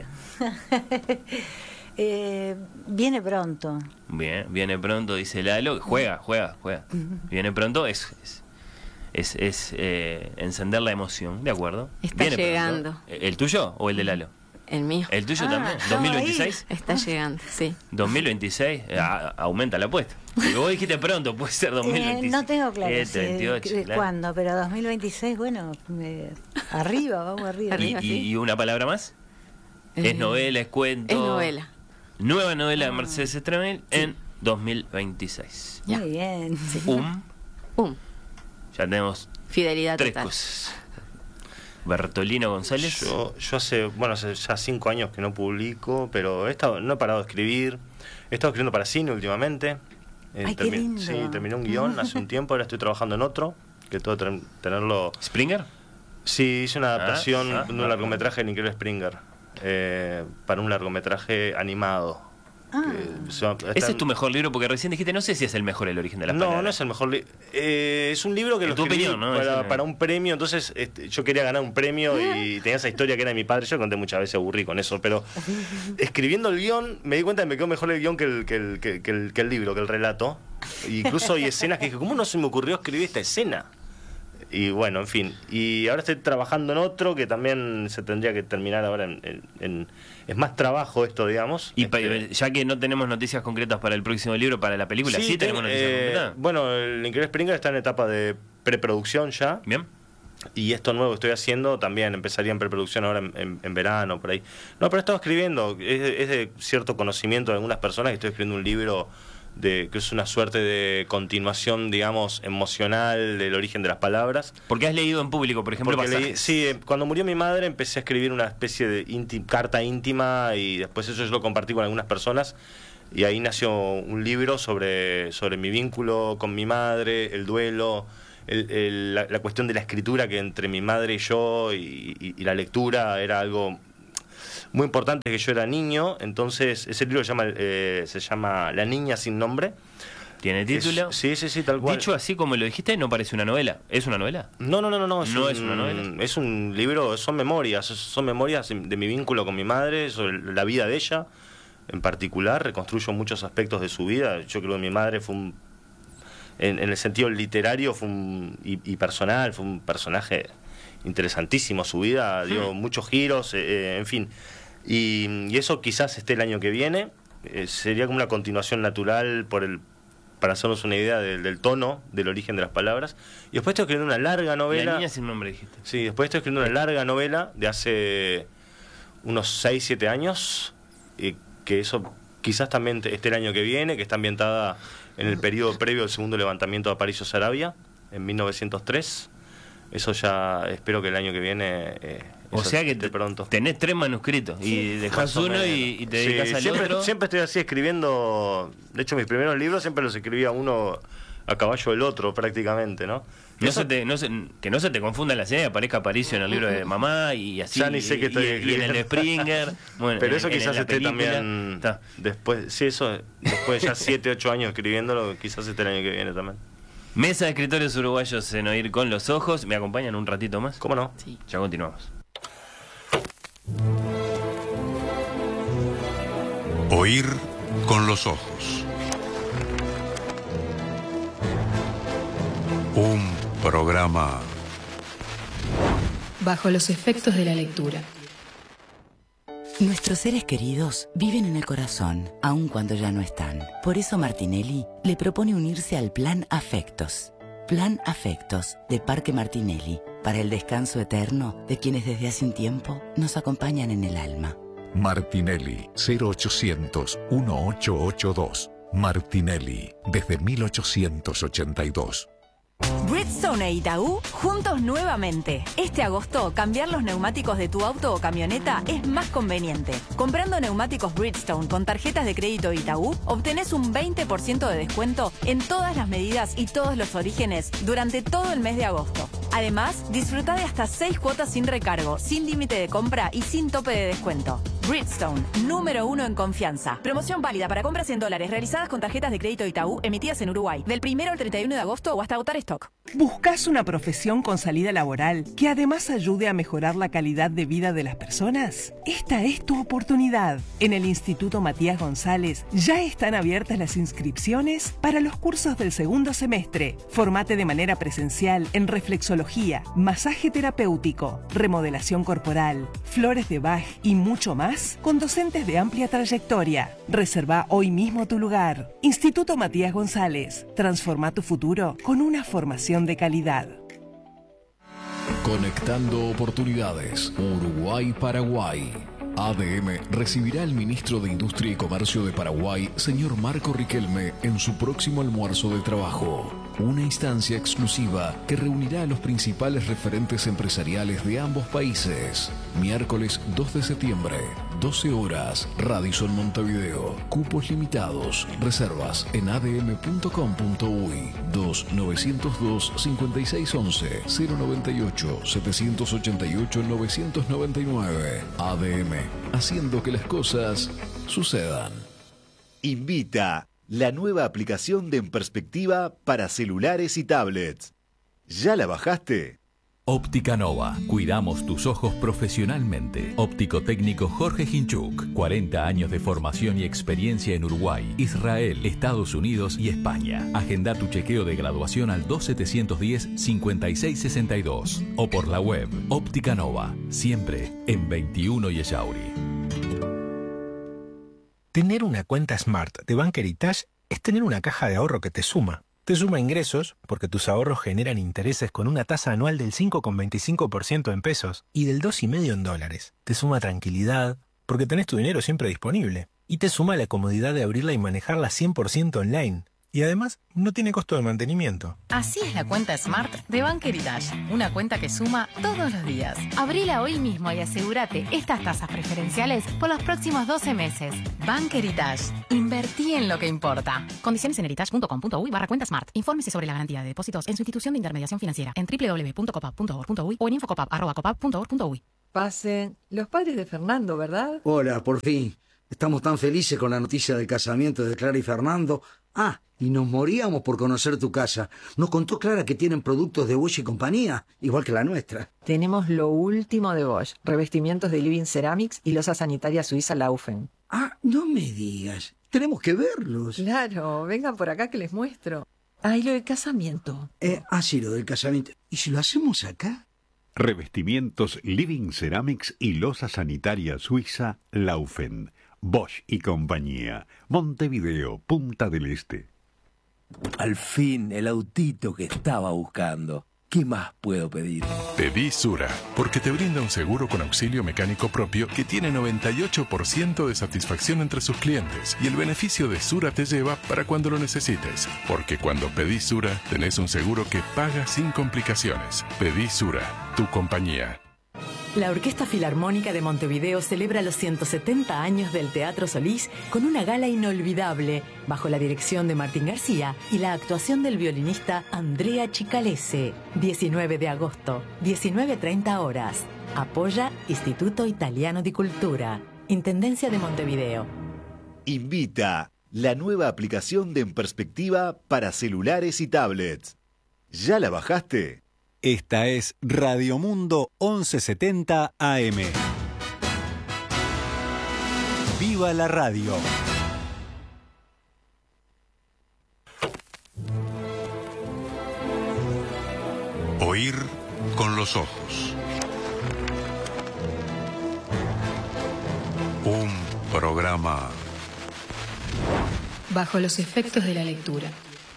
Eh, viene pronto. Bien, viene pronto, dice Lalo. Juega, juega, juega. Viene pronto, es, es, es, es eh, encender la emoción, ¿de acuerdo? Está Viene llegando. pronto. ¿El tuyo o el de Lalo? El mío. ¿El tuyo Ah, también? estaba ¿dos mil veintiséis? Está llegando, sí. ¿dos mil veintiséis? Eh, a- aumenta la apuesta. Porque vos dijiste pronto, puede ser dos mil veintiséis. Eh, no tengo claro Eh, si- veintiocho, de claro. cuándo, pero dos mil veintiséis, bueno, me- arriba, vamos arriba. ¿Y, Arriba, y- sí. y una palabra más? Eh, ¿Es novela, es cuento? Es novela. Nueva novela de Mercedes Estremel en dos mil veintiséis. Ya. Muy bien. Um, Um, ya tenemos fidelidad tres total. cosas. Bertolino González. Yo, yo hace, bueno, hace ya cinco años que no publico, pero he estado, no he parado de escribir. He estado escribiendo para cine últimamente. Eh, Ay, qué termi- lindo. Sí, terminé un guión hace un tiempo, ahora estoy trabajando en otro, que tengo que ten- tenerlo... Springer. Sí, hice una adaptación ah, de un ah. largometraje de Nicole Springer, eh, para un largometraje animado. Ah. Que se llama- Ese está- es tu mejor libro, porque recién dijiste, no sé si es el mejor El origen de las No, palabras. no es el mejor libro. Eh, es un libro que En lo tu escribí opinión, ¿no? para, Es- para un premio, entonces este, yo quería ganar un premio y tenía esa historia que era de mi padre. Yo conté muchas veces, aburrí con eso, pero escribiendo el guión me di cuenta que me quedó mejor el guión que el, que el, que, que el, que el libro, que el relato. Incluso hay escenas que dije, ¿cómo no se me ocurrió escribir esta escena? Y bueno, en fin. Y ahora estoy trabajando en otro que también se tendría que terminar ahora en... en- en- es más trabajo esto, digamos. Y pa- Este, ya que no tenemos noticias concretas para el próximo libro, para la película, sí, tenemos ten- noticias eh, concretas. Bueno, el Increíble Springer está en etapa de preproducción ya. Bien. Y esto nuevo que estoy haciendo también empezaría en preproducción ahora en, en- en verano, por ahí. No, pero he estado escribiendo, es de, es de cierto conocimiento de algunas personas, que estoy escribiendo un libro de que es una suerte de continuación, digamos, emocional del origen de las palabras. Porque has leído en público, por ejemplo, Porque leí- pasajes. sí, eh, cuando murió mi madre empecé a escribir una especie de ínti- carta íntima y después eso yo lo compartí con algunas personas y ahí nació un libro sobre, sobre mi vínculo con mi madre, el duelo, el- el- la, la cuestión de la escritura que entre mi madre y yo y, y- y la lectura era algo muy importante, que yo era niño. Entonces ese libro se llama, eh, se llama La niña sin nombre. ¿Tiene título? Es- sí, sí, sí, tal cual. Dicho así como lo dijiste, no parece una novela. ¿Es una novela? No, no, no, no, no, es, ¿No un, es una novela? es un libro, son memorias, son memorias de mi vínculo con mi madre, sobre la vida de ella en particular. Reconstruyo muchos aspectos de su vida. Yo creo que mi madre fue un, en, en el sentido literario fue un, y, y personal, fue un personaje interesantísimo. Su vida dio muchos giros, eh, eh, en fin. Y, y eso quizás esté el año que viene. Eh, sería como una continuación natural por el para hacernos una idea del, del tono, del origen de las palabras. Y después estoy escribiendo una larga novela. La niña sin nombre, dijiste. Sí, después estoy escribiendo una larga novela de hace unos seis, siete años, y que eso quizás también te- esté el año que viene, que está ambientada en el periodo previo al segundo levantamiento de Aparicio Saravia, en mil novecientos tres. Eso ya espero que el año que viene... eh, O eso sea que esté te- pronto. tenés tres manuscritos y dejás Más o uno menos. y, y te Sí, dedicas al siempre, otro. siempre estoy así escribiendo. De hecho, mis primeros libros siempre los escribía uno a caballo del otro, prácticamente, ¿no? No Eso- se te, no se- que no se te confunda la escena y aparezca Aparicio en el libro de mamá y así. Ya ni sé qué estoy y, y en el de escribiendo. Springer. Bueno, Pero en- eso en- en quizás la esté película. también Está. después, sí, eso después de ya siete, ocho años escribiéndolo, quizás esté el año que viene también. Mesa de escritores uruguayos en Oír con los Ojos. ¿Me acompañan un ratito más? ¿Cómo no? Sí. Ya continuamos. Oír con los ojos. Un programa Bajo los efectos de la lectura. Nuestros seres queridos viven en el corazón, aun cuando ya no están. Por eso Martinelli le propone unirse al Plan Afectos. Plan Afectos de Parque Martinelli, para el descanso eterno de quienes desde hace un tiempo nos acompañan en el alma. Martinelli cero ochocientos dieciocho ochenta y dos. Martinelli desde mil ochocientos ochenta y dos. Bridgestone e Itaú juntos nuevamente. Este agosto, cambiar los neumáticos de tu auto o camioneta es más conveniente. Comprando neumáticos Bridgestone con tarjetas de crédito Itaú, obtenés un veinte por ciento de descuento en todas las medidas y todos los orígenes durante todo el mes de agosto. Además, disfruta de hasta seis cuotas sin recargo, sin límite de compra y sin tope de descuento. Bridgestone, número uno en confianza. Promoción válida para compras en dólares realizadas con tarjetas de crédito Itaú emitidas en Uruguay del primero al treinta y uno de agosto o hasta agotar stock. ¿Buscas una profesión con salida laboral que además ayude a mejorar la calidad de vida de las personas? Esta es tu oportunidad. En el Instituto Matías González ya están abiertas las inscripciones para los cursos del segundo semestre. Formate de manera presencial en reflexología, masaje terapéutico, remodelación corporal, flores de Bach y mucho más con docentes de amplia trayectoria. Reserva hoy mismo tu lugar. Instituto Matías González. Transforma tu futuro con una formación de calidad. Conectando oportunidades. Uruguay-Paraguay. A D M recibirá al ministro de Industria y Comercio de Paraguay, señor Marco Riquelme, en su próximo almuerzo de trabajo. Una instancia exclusiva que reunirá a los principales referentes empresariales de ambos países. Miércoles dos de septiembre, doce horas, Radisson Montevideo. Cupos limitados. Reservas en a d m punto com punto u y dos nueve cero dos cinco seis uno uno cero nueve ocho siete ocho ocho nueve nueve nueve. A D M, haciendo que las cosas sucedan. Invita la nueva aplicación de En Perspectiva para celulares y tablets. ¿Ya la bajaste? Óptica Nova. Cuidamos tus ojos profesionalmente. Óptico técnico Jorge Hinchuk. cuarenta años de formación y experiencia en Uruguay, Israel, Estados Unidos y España. Agenda tu chequeo de graduación al dos siete uno cero cinco seis seis dos o por la web Óptica Nova. Siempre en veintiuno y Echauri. Tener una cuenta Smart de Bank Heritage es tener una caja de ahorro que te suma. Te suma ingresos, porque tus ahorros generan intereses con una tasa anual del cinco coma veinticinco por ciento en pesos y del dos coma cinco por ciento en dólares. Te suma tranquilidad, porque tenés tu dinero siempre disponible. Y te suma la comodidad de abrirla y manejarla cien por ciento online. Y además, no tiene costo de mantenimiento. Así es la cuenta Smart de Bank Heritage. Una cuenta que suma todos los días. Abrila hoy mismo y asegúrate estas tasas preferenciales por los próximos doce meses. Bank Heritage. Invertí en lo que importa. Condiciones en heritage punto com punto u y barra cuenta Smart. Infórmese sobre la garantía de depósitos en su institución de intermediación financiera en doble u doble u doble u punto copap punto org punto u y o en infocopap arroba copap punto org punto u y. Pasen. Los padres de Fernando, ¿verdad? Hola, por fin. Estamos tan felices con la noticia del casamiento de Clara y Fernando. Ah, y nos moríamos por conocer tu casa. Nos contó Clara que tienen productos de Bosch y compañía, igual que la nuestra. Tenemos lo último de Bosch, revestimientos de Living Ceramics y losa sanitaria suiza Laufen. Ah, no me digas. Tenemos que verlos. Claro, vengan por acá que les muestro. Ah, y lo del casamiento. Eh, ah, sí, lo del casamiento. ¿Y si lo hacemos acá? Revestimientos Living Ceramics y losa sanitaria suiza Laufen. Bosch y compañía. Montevideo, Punta del Este. Al fin, el autito que estaba buscando. ¿Qué más puedo pedir? Pedí Sura, porque te brinda un seguro con auxilio mecánico propio que tiene noventa y ocho por ciento de satisfacción entre sus clientes. Y el beneficio de Sura te lleva para cuando lo necesites. Porque cuando pedís Sura, tenés un seguro que paga sin complicaciones. Pedí Sura, tu compañía. La Orquesta Filarmónica de Montevideo celebra los ciento setenta años del Teatro Solís con una gala inolvidable, bajo la dirección de Martín García y la actuación del violinista Andrea Chicalese. diecinueve de agosto, diecinueve treinta horas. Apoya Instituto Italiano di Cultura, Intendencia de Montevideo. Invita la nueva aplicación de En Perspectiva para celulares y tablets. ¿Ya la bajaste? Esta es Radio Mundo once setenta A M. ¡Viva la radio! Oír con los ojos. Un programa bajo los efectos de la lectura.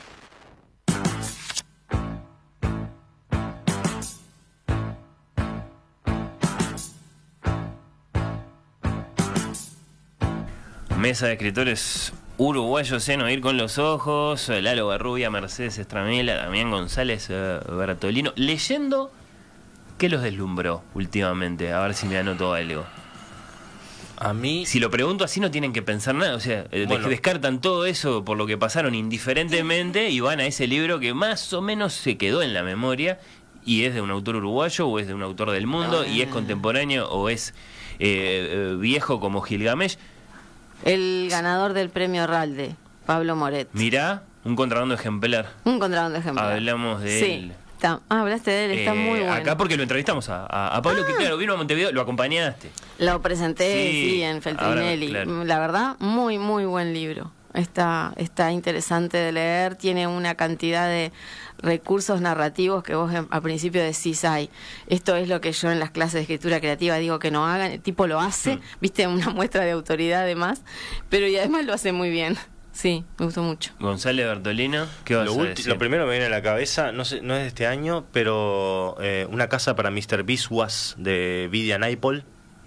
Mesa de escritores uruguayos en Oír con los ojos, Lalo Barrubia, Mercedes Estramela, Damián González, eh, Bertolino, leyendo ¿qué los deslumbró últimamente? A ver si me anoto algo. A mí... Si lo pregunto así no tienen que pensar nada, o sea, bueno, descartan todo eso por lo que pasaron indiferentemente y van a ese libro que más o menos se quedó en la memoria y es de un autor uruguayo o es de un autor del mundo y es contemporáneo o es eh, viejo como Gilgamesh. El ganador del premio Ralde, Pablo Moret. Mirá, un contrabando ejemplar. Un contrabando ejemplar. Hablamos de sí. él. Está, ah, hablaste de él, está eh, muy bueno. Acá porque lo entrevistamos a, a, a Pablo, ah. que claro, vino a Montevideo, lo acompañaste. Lo presenté, sí, sí en Feltrinelli. Ahora, claro. La verdad, muy, muy buen libro. Está, está interesante de leer, tiene una cantidad de recursos narrativos que vos a principio decís, ay, esto es lo que yo en las clases de escritura creativa digo que no hagan, el tipo lo hace, mm. viste, una muestra de autoridad además, pero y además lo hace muy bien. Sí, me gustó mucho. González Bertolino, ¿qué vas lo a decir? Lo primero que me viene a la cabeza, no sé, no es de este año, pero eh, Una casa para mister Biswas de Vidya Naipaul.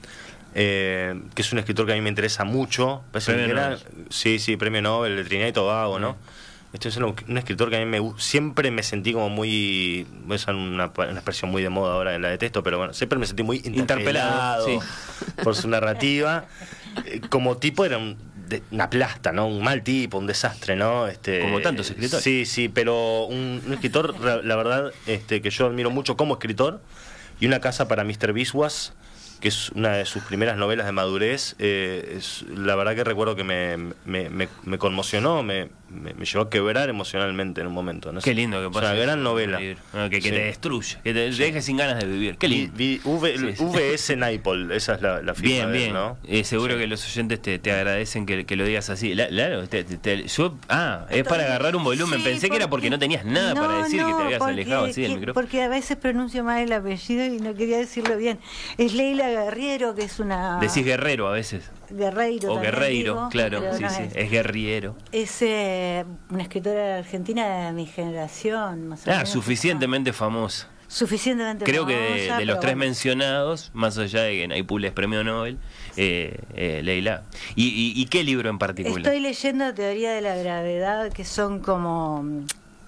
Eh, que es un escritor que a mí me interesa mucho. Premio que era, Nobel. sí, sí, premio Nobel de Trinidad y Tobago, ¿no? Este es un, un escritor que a mí me siempre me sentí como muy, voy a usar una, una expresión muy de moda ahora, la detesto, pero bueno, siempre me sentí muy interpelado, sí. por su narrativa. Eh, como tipo era un, de, una plasta, ¿no? Un mal tipo, un desastre, ¿no? Este, como tantos escritores. Sí, sí, pero un, un escritor, la verdad, este, que yo admiro mucho como escritor. Y Una casa para mister Biswas, que es una de sus primeras novelas de madurez, eh, es, la verdad que recuerdo que me, me, me, me conmocionó, me, me, me llevó a quebrar emocionalmente en un momento. ¿No? Qué lindo que pasa. Es una gran novela. Bueno, que, que sí. te destruye, que te sí. deje sin ganas de vivir. Qué lindo. Vi, vi, v, sí, sí. V S Naipaul, esa es la, la firma bien, de él, bien. ¿no? Eh, seguro sí. que los oyentes te, te agradecen que, que lo digas así. La, claro, te, te, te, yo, ah, es para agarrar un volumen. Sí, Pensé que era porque no tenías nada no, para decir, no, que te habías porque, alejado así del que, micrófono. Porque a veces pronuncio mal el apellido y no quería decirlo bien. Es Leila Guerriero, que es una... Decís Guerrero a veces. Guerreiro. O Guerreiro, digo, claro, sí, no sí, es, es guerriero. Es eh, una escritora argentina de mi generación, más o Ah, menos. suficientemente famosa. Suficientemente Creo famosa. que de, de los tres bueno. mencionados, más allá de que Naipaul es premio Nobel, eh, eh, Leila. ¿Y, y, ¿Y qué libro en particular? Estoy leyendo Teoría de la Gravedad, que son como mm,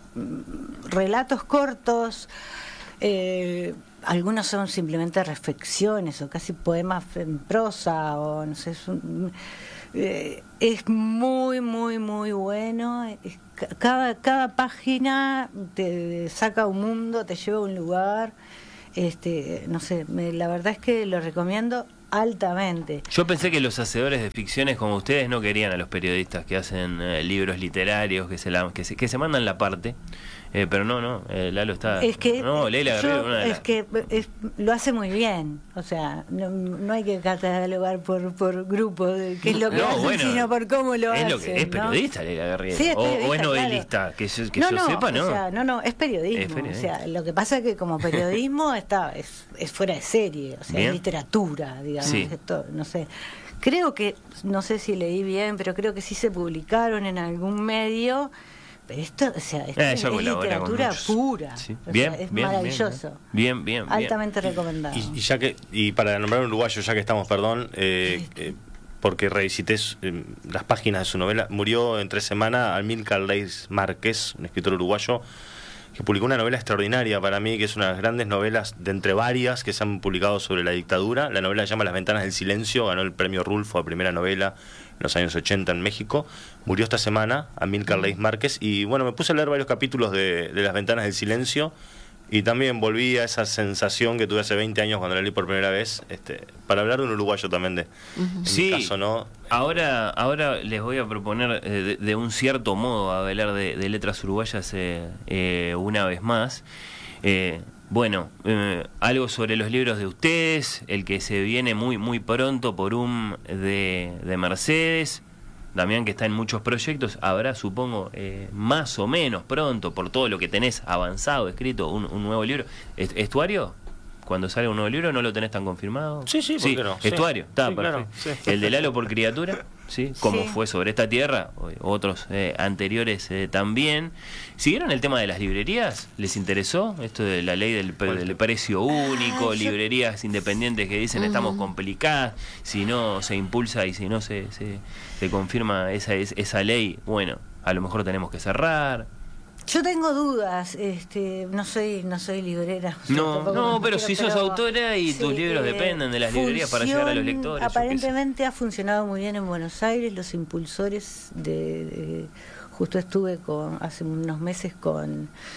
relatos cortos. Eh, algunos son simplemente reflexiones o casi poemas en prosa o no sé, es, un, eh, es muy muy muy bueno. Es, cada cada página te saca un mundo, te lleva a un lugar. Este, no sé, me, la verdad es que lo recomiendo altamente. Yo pensé que los hacedores de ficciones como ustedes no querían a los periodistas que hacen eh, libros literarios, que se, la, que, se, que se mandan la parte. Eh, pero no, no, eh, Lalo está... Es que, no, Leila Guerrero, una de es las... que es, lo hace muy bien. O sea, no, no hay que catalogar por, por grupo, que es lo que no, hacen, bueno, sino por cómo lo es hacen. Lo que, es periodista, ¿no? Leila Guerrero. Sí, es o, periodista, o es novelista, claro. que yo, que no, yo no, sepa, ¿no? O sea, no, no, es periodismo. Es periodismo. O sea, lo que pasa es que como periodismo está es, es fuera de serie. O sea, bien. Es literatura, digamos. Sí. Esto, no sé. Creo que, no sé si leí bien, pero creo que sí se publicaron en algún medio. Pero esto, o sea, esto eh, es literatura pura. Sí. O Bien, sea, es bien, maravilloso. Bien, bien, bien. Altamente bien. Recomendado. Y, y ya que y para nombrar un uruguayo, ya que estamos, perdón, eh, eh, porque revisité eh, las páginas de su novela, murió en tres semanas Amílcar Leis Márquez, un escritor uruguayo, que publicó una novela extraordinaria para mí, que es una de las grandes novelas de entre varias que se han publicado sobre la dictadura. La novela se llama Las ventanas del silencio, ganó el premio Rulfo a primera novela en los años ochenta en México. Murió esta semana Amílcar Leis Márquez y bueno, me puse a leer varios capítulos de, de Las ventanas del silencio y también volví a esa sensación que tuve hace veinte años cuando la leí por primera vez, este, para hablar de un uruguayo también, de, uh-huh. en sí, mi caso, ¿no? Ahora, ahora les voy a proponer eh, de, de un cierto modo hablar de, de letras uruguayas eh, eh, una vez más. Eh, bueno, eh, algo sobre los libros de ustedes, el que se viene muy muy pronto por un de, de Mercedes, Damián, que está en muchos proyectos, habrá, supongo, eh, más o menos pronto, por todo lo que tenés avanzado, escrito, un, un nuevo libro. ¿Estuario? Cuando sale un nuevo libro, ¿no lo tenés tan confirmado? Sí, sí, ¿por sí, qué no? Estuario, sí, está sí, perfecto. Claro, sí. El de Lalo por criatura, ¿sí? Como sí. fue sobre esta tierra, otros eh, anteriores eh, también. ¿Siguieron el tema de las librerías? ¿Les interesó esto de la ley del, del precio único? Ah, librerías yo... independientes que dicen uh-huh. estamos complicadas, si no se impulsa y si no se, se, se confirma esa, esa ley, bueno, a lo mejor tenemos que cerrar. Yo tengo dudas, este, no soy no soy librera. O sea, no, no, pero quiero, si sos pero, autora y sí, tus libros eh, dependen de las función, librerías para llegar a los lectores. Aparentemente ha funcionado muy bien en Buenos Aires, los impulsores de, de justo estuve con hace unos meses con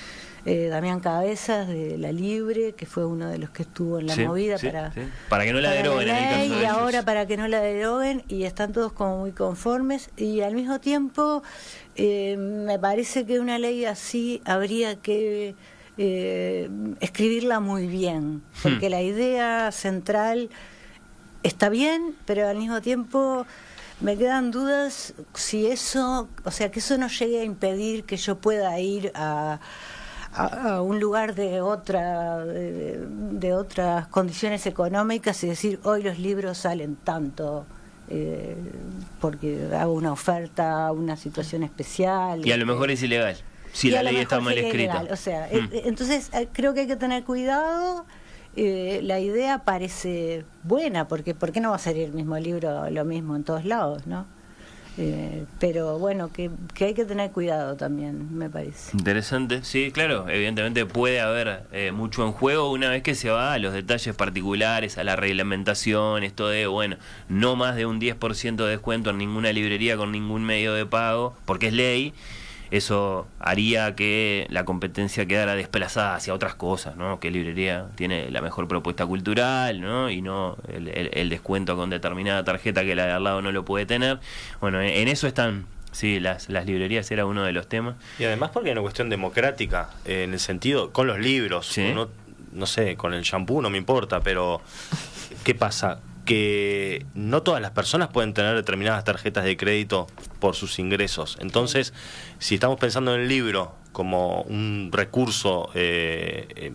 eh, Damián Cabezas de La Libre, que fue uno de los que estuvo en la Sí, movida sí, para, sí. Para que no la para deroguen en el ley, caso de y ellos. ahora para que no la deroguen, y están todos como muy conformes, y al mismo tiempo eh, me parece que una ley así habría que eh, escribirla muy bien, porque Hmm. la idea central está bien, pero al mismo tiempo me quedan dudas si eso, o sea, que eso no llegue a impedir que yo pueda ir a, a, a un lugar de otra de, de otras condiciones económicas y decir, hoy los libros salen tanto, eh, porque hago una oferta, una situación especial. Y a lo mejor es ilegal, si Y la a lo ley está mejor mal sería escrita. ilegal. O sea, Mm. eh, entonces eh, creo que hay que tener cuidado. Eh, la idea parece buena, porque ¿por qué no va a salir el mismo libro lo mismo en todos lados, no? Eh, pero bueno, que, que hay que tener cuidado también, me parece. Interesante, sí, claro, evidentemente puede haber eh, mucho en juego una vez que se va a los detalles particulares, a la reglamentación, esto de, bueno, no más de un diez por ciento de descuento en ninguna librería con ningún medio de pago, porque es ley. Eso haría que la competencia quedara desplazada hacia otras cosas, ¿no? Que librería tiene la mejor propuesta cultural, ¿no? Y no el, el, el descuento con determinada tarjeta que la de al lado no lo puede tener. Bueno, en, en eso están, sí, las, las librerías era uno de los temas. Y además porque hay una cuestión democrática, eh, en el sentido, con los libros, Sí. uno, no sé, con el shampoo no me importa, pero ¿qué pasa? Que no todas las personas pueden tener determinadas tarjetas de crédito por sus ingresos. Entonces, si estamos pensando en el libro como un recurso eh, eh,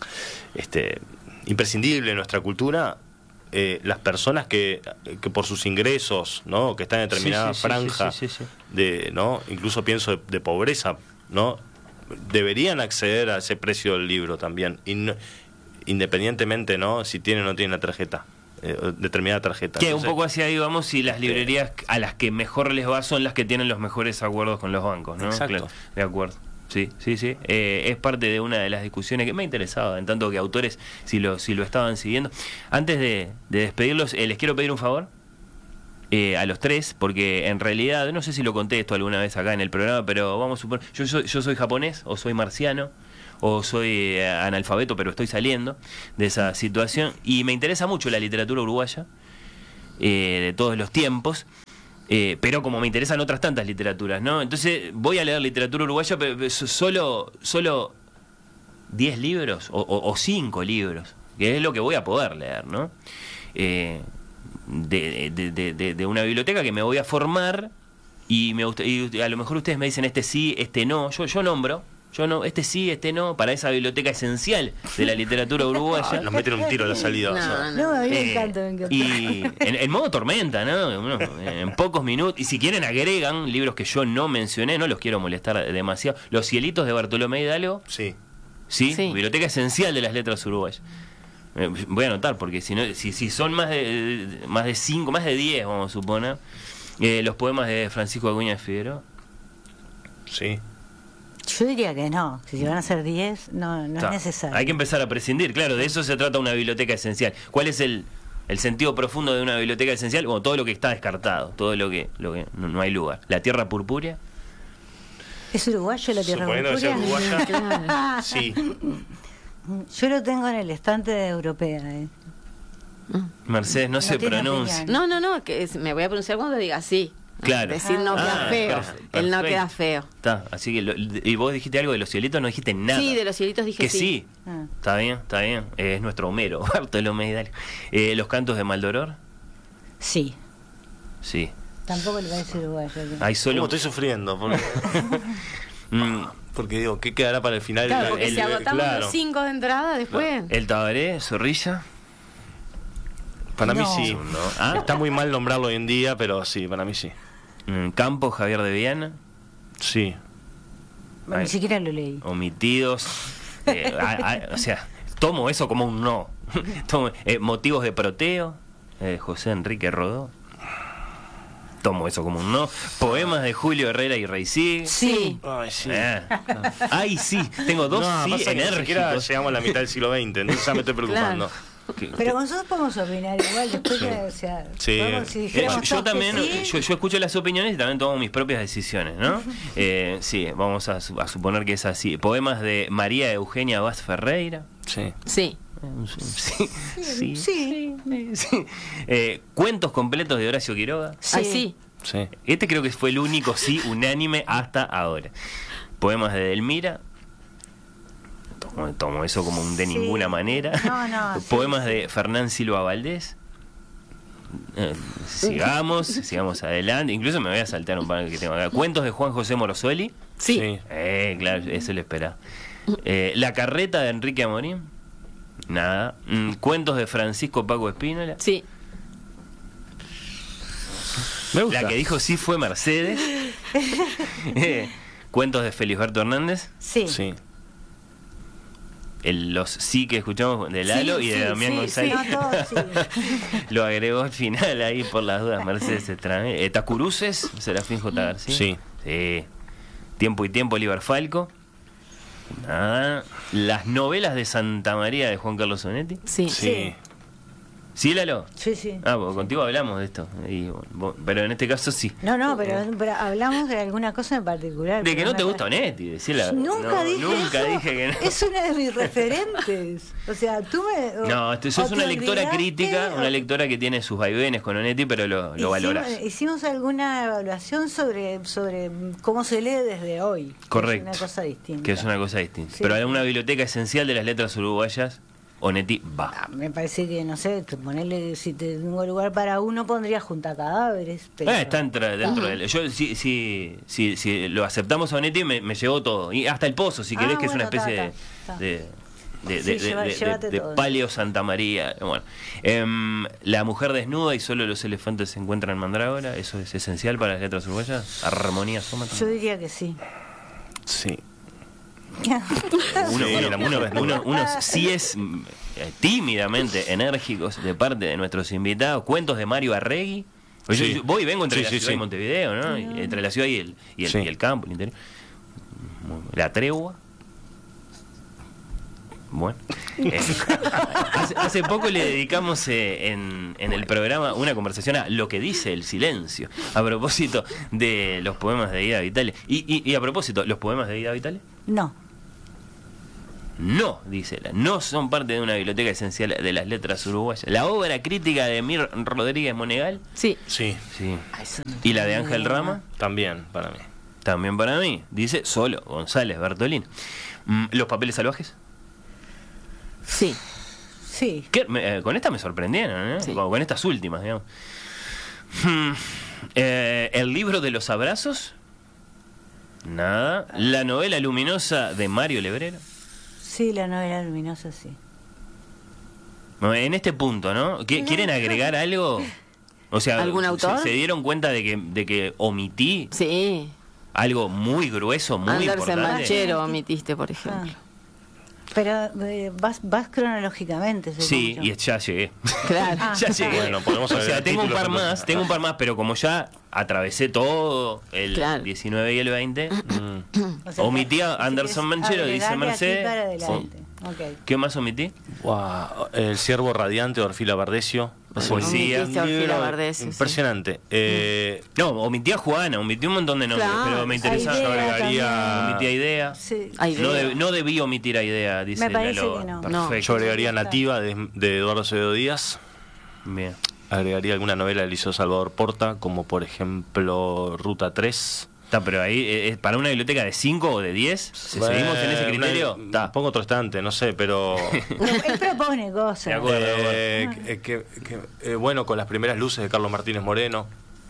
este, imprescindible en nuestra cultura, eh, las personas que, que por sus ingresos, ¿no? Que están en determinada Sí, sí, sí, franja sí, sí, sí. de, ¿no? Incluso pienso de, de pobreza, ¿no? Deberían acceder a ese precio del libro también, y no, independientemente, ¿no? Si tienen o no tienen la tarjeta. Eh, determinada tarjeta. Que un Entonces, poco hacia ahí vamos, y las librerías a las que mejor les va son las que tienen los mejores acuerdos con los bancos, ¿no? Exacto. Claro, de acuerdo. Sí, sí, sí. Eh, es parte de una de las discusiones que me ha interesado, en tanto que autores, si lo, si lo estaban siguiendo. Antes de, de despedirlos, eh, les quiero pedir un favor eh, a los tres, porque en realidad, no sé si lo conté esto alguna vez acá en el programa, pero vamos a suponer, yo soy, yo soy japonés o soy marciano, o soy eh, analfabeto, pero estoy saliendo de esa situación, y me interesa mucho la literatura uruguaya eh, de todos los tiempos, eh, pero como me interesan otras tantas literaturas, ¿no? Entonces voy a leer literatura uruguaya, pero solo solo diez libros o, o, o cinco libros, que es lo que voy a poder leer, ¿no? Eh, de, de, de, de, de una biblioteca que me voy a formar, y, me gusta, y a lo mejor ustedes me dicen este sí, este no, yo, yo nombro. Yo no, este sí, este no, para esa biblioteca esencial de la literatura uruguaya. Nos meten un tiro a la salida. No, o sea. no, a mí me Eh, encanta, me encanta. Y en, en modo tormenta, ¿no? Uno, en pocos minutos. Y si quieren agregan libros que yo no mencioné, no los quiero molestar demasiado. Los cielitos de Bartolomé Hidalgo. Sí. Sí, Sí. biblioteca esencial de las letras uruguayas. Eh, Voy a anotar, porque si no, si, si son más de más de cinco, más de diez, vamos a suponer. Eh, los poemas de Francisco Acuña de Figueroa. Sí. Yo diría que no, si van a ser diez, no, no Está. es necesario. Hay que empezar a prescindir, claro, de eso se trata una biblioteca esencial. ¿Cuál es el, el sentido profundo de una biblioteca esencial? Bueno, todo lo que está descartado, todo lo que, lo que no, no hay lugar. La tierra purpúrea. ¿Es uruguayo la tierra Suponiendo que sea purpúrea? uruguaya. Sí. Yo lo tengo en el estante de europea. Eh. Mercedes, no, No se tiene pronuncia. opinión. No, no, no, que es- me voy a pronunciar cuando diga sí. Claro. Decir no Ah, queda feo. perfe- El no perfecto. queda feo. Está, así que lo- y vos dijiste algo de los cielitos, no dijiste nada. Sí, de los cielitos dije que sí. sí. Ah. Está bien, está bien. Eh, es nuestro Homero, Bartolomé Hidalgo. Eh, los cantos de Maldoror. Sí, Sí. tampoco le parece uruguayo. Hay solo ¿Cómo estoy sufriendo? Porque, Mm, porque digo, ¿qué quedará para el final? Claro, porque El- si agotamos claro. los cinco de entrada, después. el Tabaré, Zorrilla. Para mí No. sí. ¿No? ¿Ah? Está muy mal nombrarlo hoy en día, pero sí, para mí sí. Mm, Campos, Javier de Viana. Sí. Ni Ay. siquiera lo leí. Omitidos. Eh, a- a- o sea, tomo eso como un no. Tomo, eh, motivos de Proteo, eh, José Enrique Rodó. Tomo eso como un no. Poemas de Julio Herrera y Reisig. Sí. Ay, sí. Eh. Ay, sí. Tengo dos No, sí pasa que ni siquiera enérgicos. llegamos a la mitad del siglo veinte, entonces ya me estoy preocupando. que- Pero nosotros podemos opinar igual, después, Sí. o sea, Sí. podemos, si Eh, dijéramos yo, yo todos que también, sí, yo, yo escucho las opiniones y también tomo mis propias decisiones, ¿no? Eh, sí, vamos a, su- a suponer que es así. Poemas de María Eugenia Vaz Ferreira. Sí. Sí. Sí, sí, sí. sí. Eh, cuentos completos de Horacio Quiroga. Ay, sí. Sí. Este creo que fue el único sí unánime hasta ahora. Poemas de Delmira. Tomo, tomo eso como un de Sí. ninguna manera. No, no, sí, Poemas de Fernán Silva Valdés. Eh, sigamos, sigamos adelante. Incluso me voy a saltar un par que tengo acá. Cuentos de Juan José Morosoli. Sí. Sí. Eh, claro, eso lo esperaba. Eh, La carreta de Enrique Amorín. Nada. Mm, cuentos de Francisco Paco Espínola. Sí. Me gusta. La que dijo sí fue Mercedes. Eh, cuentos de Felisberto Hernández. sí. Sí. El- los sí que escuchamos de Lalo Sí, y de sí, Damián sí, González. sí, no, todos, sí. Lo agregó al final ahí por las dudas Mercedes Estrada. Eh, Tacuruces, Serafín J. García. Sí. Sí. Tiempo y tiempo, Oliver Falco. Nada. Las novelas de Santa María de Juan Carlos Sonetti. Sí. Sí. ¿Sí, Lalo? Sí, sí. Ah, porque contigo hablamos de esto. Y, bueno, vos- pero en este caso sí. No, no, pero, pero hablamos de alguna cosa en particular. De que pero no te me- gusta Onetti, decirla. Nunca No, dije Nunca eso. dije que no. Es una de mis referentes. O sea, tú me... o- No, este, sos o te una lectora olvidaste, crítica, o- una lectora que tiene sus vaivenes con Onetti, pero lo, lo hicimos, valorás. hicimos alguna evaluación sobre, sobre cómo se lee desde hoy. Correcto. Es una cosa distinta. Que es una cosa distinta. Sí. Pero hay una biblioteca esencial de las letras uruguayas, Onetti va. Ah, me parece que, no sé, te ponerle, si te tengo lugar para uno, pondría junta cadáveres. Pero... Ah, está dentro, dentro del. Yo, si, si, si, si lo aceptamos a Onetti, me, me llevó todo. Y hasta el pozo, si Ah, querés, que es bueno, una especie ta, de. ta, ta. de de, Sí, de, lleva- de- de- llévate de todo. Paleo Santa María. Bueno, Em, la mujer desnuda y solo los elefantes se encuentran en Mandrágora, eso es esencial para las letras uruguayas. Armonía Soma. Yo diría que sí. Sí. Uno, Sí, uno, la mujer uno, desnuda. uno- uno sí es mm, eh, tímidamente enérgicos de parte de nuestros invitados. Cuentos de Mario Arregui. Pues yo- Sí. yo voy y vengo entre Sí, la sí, ciudad sí. y Montevideo, ¿no? Y entre la ciudad y el, y el, Sí. y el campo, el interior. La tregua. Bueno. Eh, hace, hace poco le dedicamos eh, en, en el programa una conversación a lo que dice el silencio, a propósito de los poemas de Ida Vitale. Y, y, y a propósito, ¿los poemas de Ida Vitale? No. No, dice la, no son parte de una biblioteca esencial de las letras uruguayas. La obra crítica de Mir Rodríguez Monegal. Sí. Sí. Sí. Y la de Ángel Rama. También, para mí. También para mí. Dice solo González Bertolín. Mm, Los papeles salvajes. Sí. Sí. ¿Qué? Me- eh, con esta me sorprendieron, ¿eh? Sí. Con, con estas últimas, digamos. Hmm, eh, El libro de los abrazos. Nada. La novela luminosa de Mario Lebrero. Sí, la novela luminosa, sí. No, en este punto, ¿no? ¿Qui- ¿Quieren agregar algo? O sea, ¿Algún se- autor? ¿se, dieron cuenta de que, de que omití Sí. algo muy grueso, muy Andersen importante? Manchero omitiste, por ejemplo. Pero eh, vas, vas cronológicamente. supongo Sí, yo. y ya llegué. Claro. ya llegué. Bueno, podemos o sea, agregar tengo un títulos par entonces. más, tengo un par más, pero como ya atravesé todo el Claro. diecinueve y el veinte, O sea, omití a si Anderson quieres Manchero, dice agregarle aquí Mercedes. para adelante. Ok. ¿Qué más omití? Guau, El ciervo radiante de Orfila Bardesio. Es un Poesía. Omitiste a Orfila libro Bardesio, sí. Impresionante. Eh, No, omití a Juana, omití un montón de nombres, Claro. pero me interesa. A Idea Yo agregaría. también. Omití a Idea. Sí. A Idea. No, deb- no debí omitir a Idea, dice Me parece Lalo. que no. No. Perfecto. yo agregaría Nativa de, de Eduardo Acevedo Díaz. Bien. Agregaría alguna novela de Liceo Salvador Porta, como por ejemplo Ruta tres. Está, pero ahí, eh, eh, para una biblioteca de cinco o de diez, si seguimos en ese Bueno, criterio, una- está. Pongo otro estante, no sé, pero. No, él propone cosas. De acuerdo. Eh, que- que- que- eh, bueno, con las primeras luces de Carlos Martínez Moreno.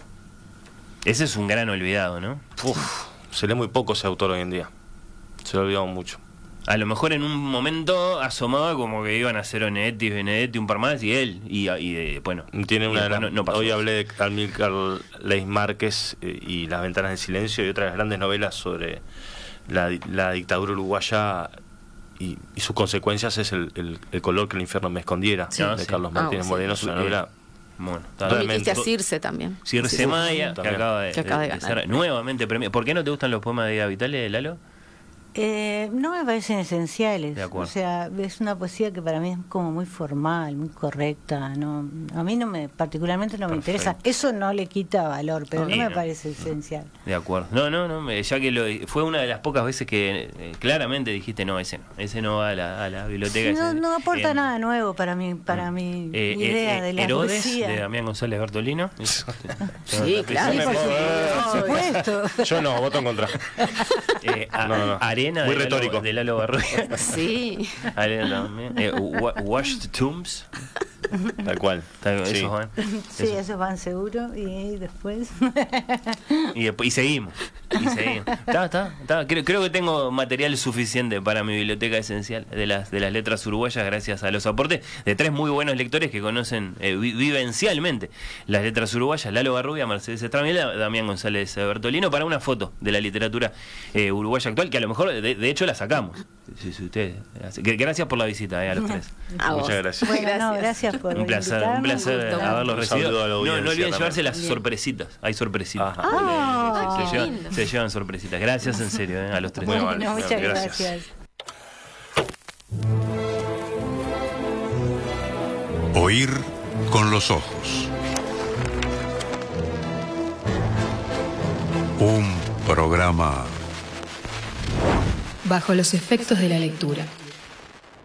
Ese es un gran olvidado, ¿no? Uf, se lee muy poco ese autor hoy en día. Se lo ha olvidado mucho. A lo mejor en un momento asomaba como que iban a ser Onetti, Benedetti, un par más y él. Y, y eh, bueno, Tiene y una de después las- no, no pasó. hoy hablé de Amílcar Leis Márquez eh, y Las ventanas del silencio y otras grandes novelas sobre la, di- la dictadura uruguaya y, y sus consecuencias es el, el- el color que el infierno me escondiera Sí. de Ah, sí. Carlos Ah, Martínez sí. Moreno. Es una Sí. novela Bueno, está Omitiste a bien. Circe también. Circe Sí. Maya, que También. acaba de, Que acaba de de ganar. ser nuevamente premiado. ¿Por qué no te gustan los poemas de Ida Vitale, Lalo? Eh, no me parecen esenciales. De acuerdo. O sea, es una poesía que para mí es como muy formal, muy correcta. No, a mí no me, particularmente no me Perfecto. interesa. Eso no le quita valor, pero Sí, no me no. parece esencial. De acuerdo. No, no, no, me- ya que lo, fue una de las pocas veces que eh, claramente dijiste, no, ese no, ese no va a la, a la biblioteca. No, ese- no aporta eh, nada nuevo para mí, para mi eh, eh, idea eh, de la Herodes, poesía. de Damián González Bertolino. Sí, claro, Sí, por por supuesto. Yo no, voto en contra. Eh, a- No, no, no. Arena Muy de Lalo- retórico. de Lalo Barrueta. Sí. Arena también. Eh, wa- Washed Tombs. Tal cual. Tal- Sí. esos van. Sí, esos van seguro y después. Y, después, y seguimos. Y seguimos. Está, está, está. Creo, creo que tengo material suficiente para mi biblioteca esencial de las, de las letras uruguayas, gracias a los aportes de tres muy buenos lectores que conocen eh, vi- vivencialmente las letras uruguayas: Lalo Barrubia, Mercedes Estrada y Damián González Bertolino, para una foto de la literatura eh, uruguaya actual, que a lo mejor, de, de hecho, la sacamos. Si, si ustedes, que- gracias por la visita eh, a los tres. A vos. Muchas gracias. Bueno, no, gracias por Un placer, un invitarme. placer gusto. haberlos Un recibido. saludo a la No, no audiencia olviden también. llevarse las Bien. sorpresitas. Hay sorpresitas. Ajá. Ah, se, qué llevan, lindo. se llevan sorpresitas. Gracias en serio eh, a los tres. Muy Bueno, amable. muchas Gracias. gracias. Oír con los ojos. Un programa Bajo los efectos de la lectura.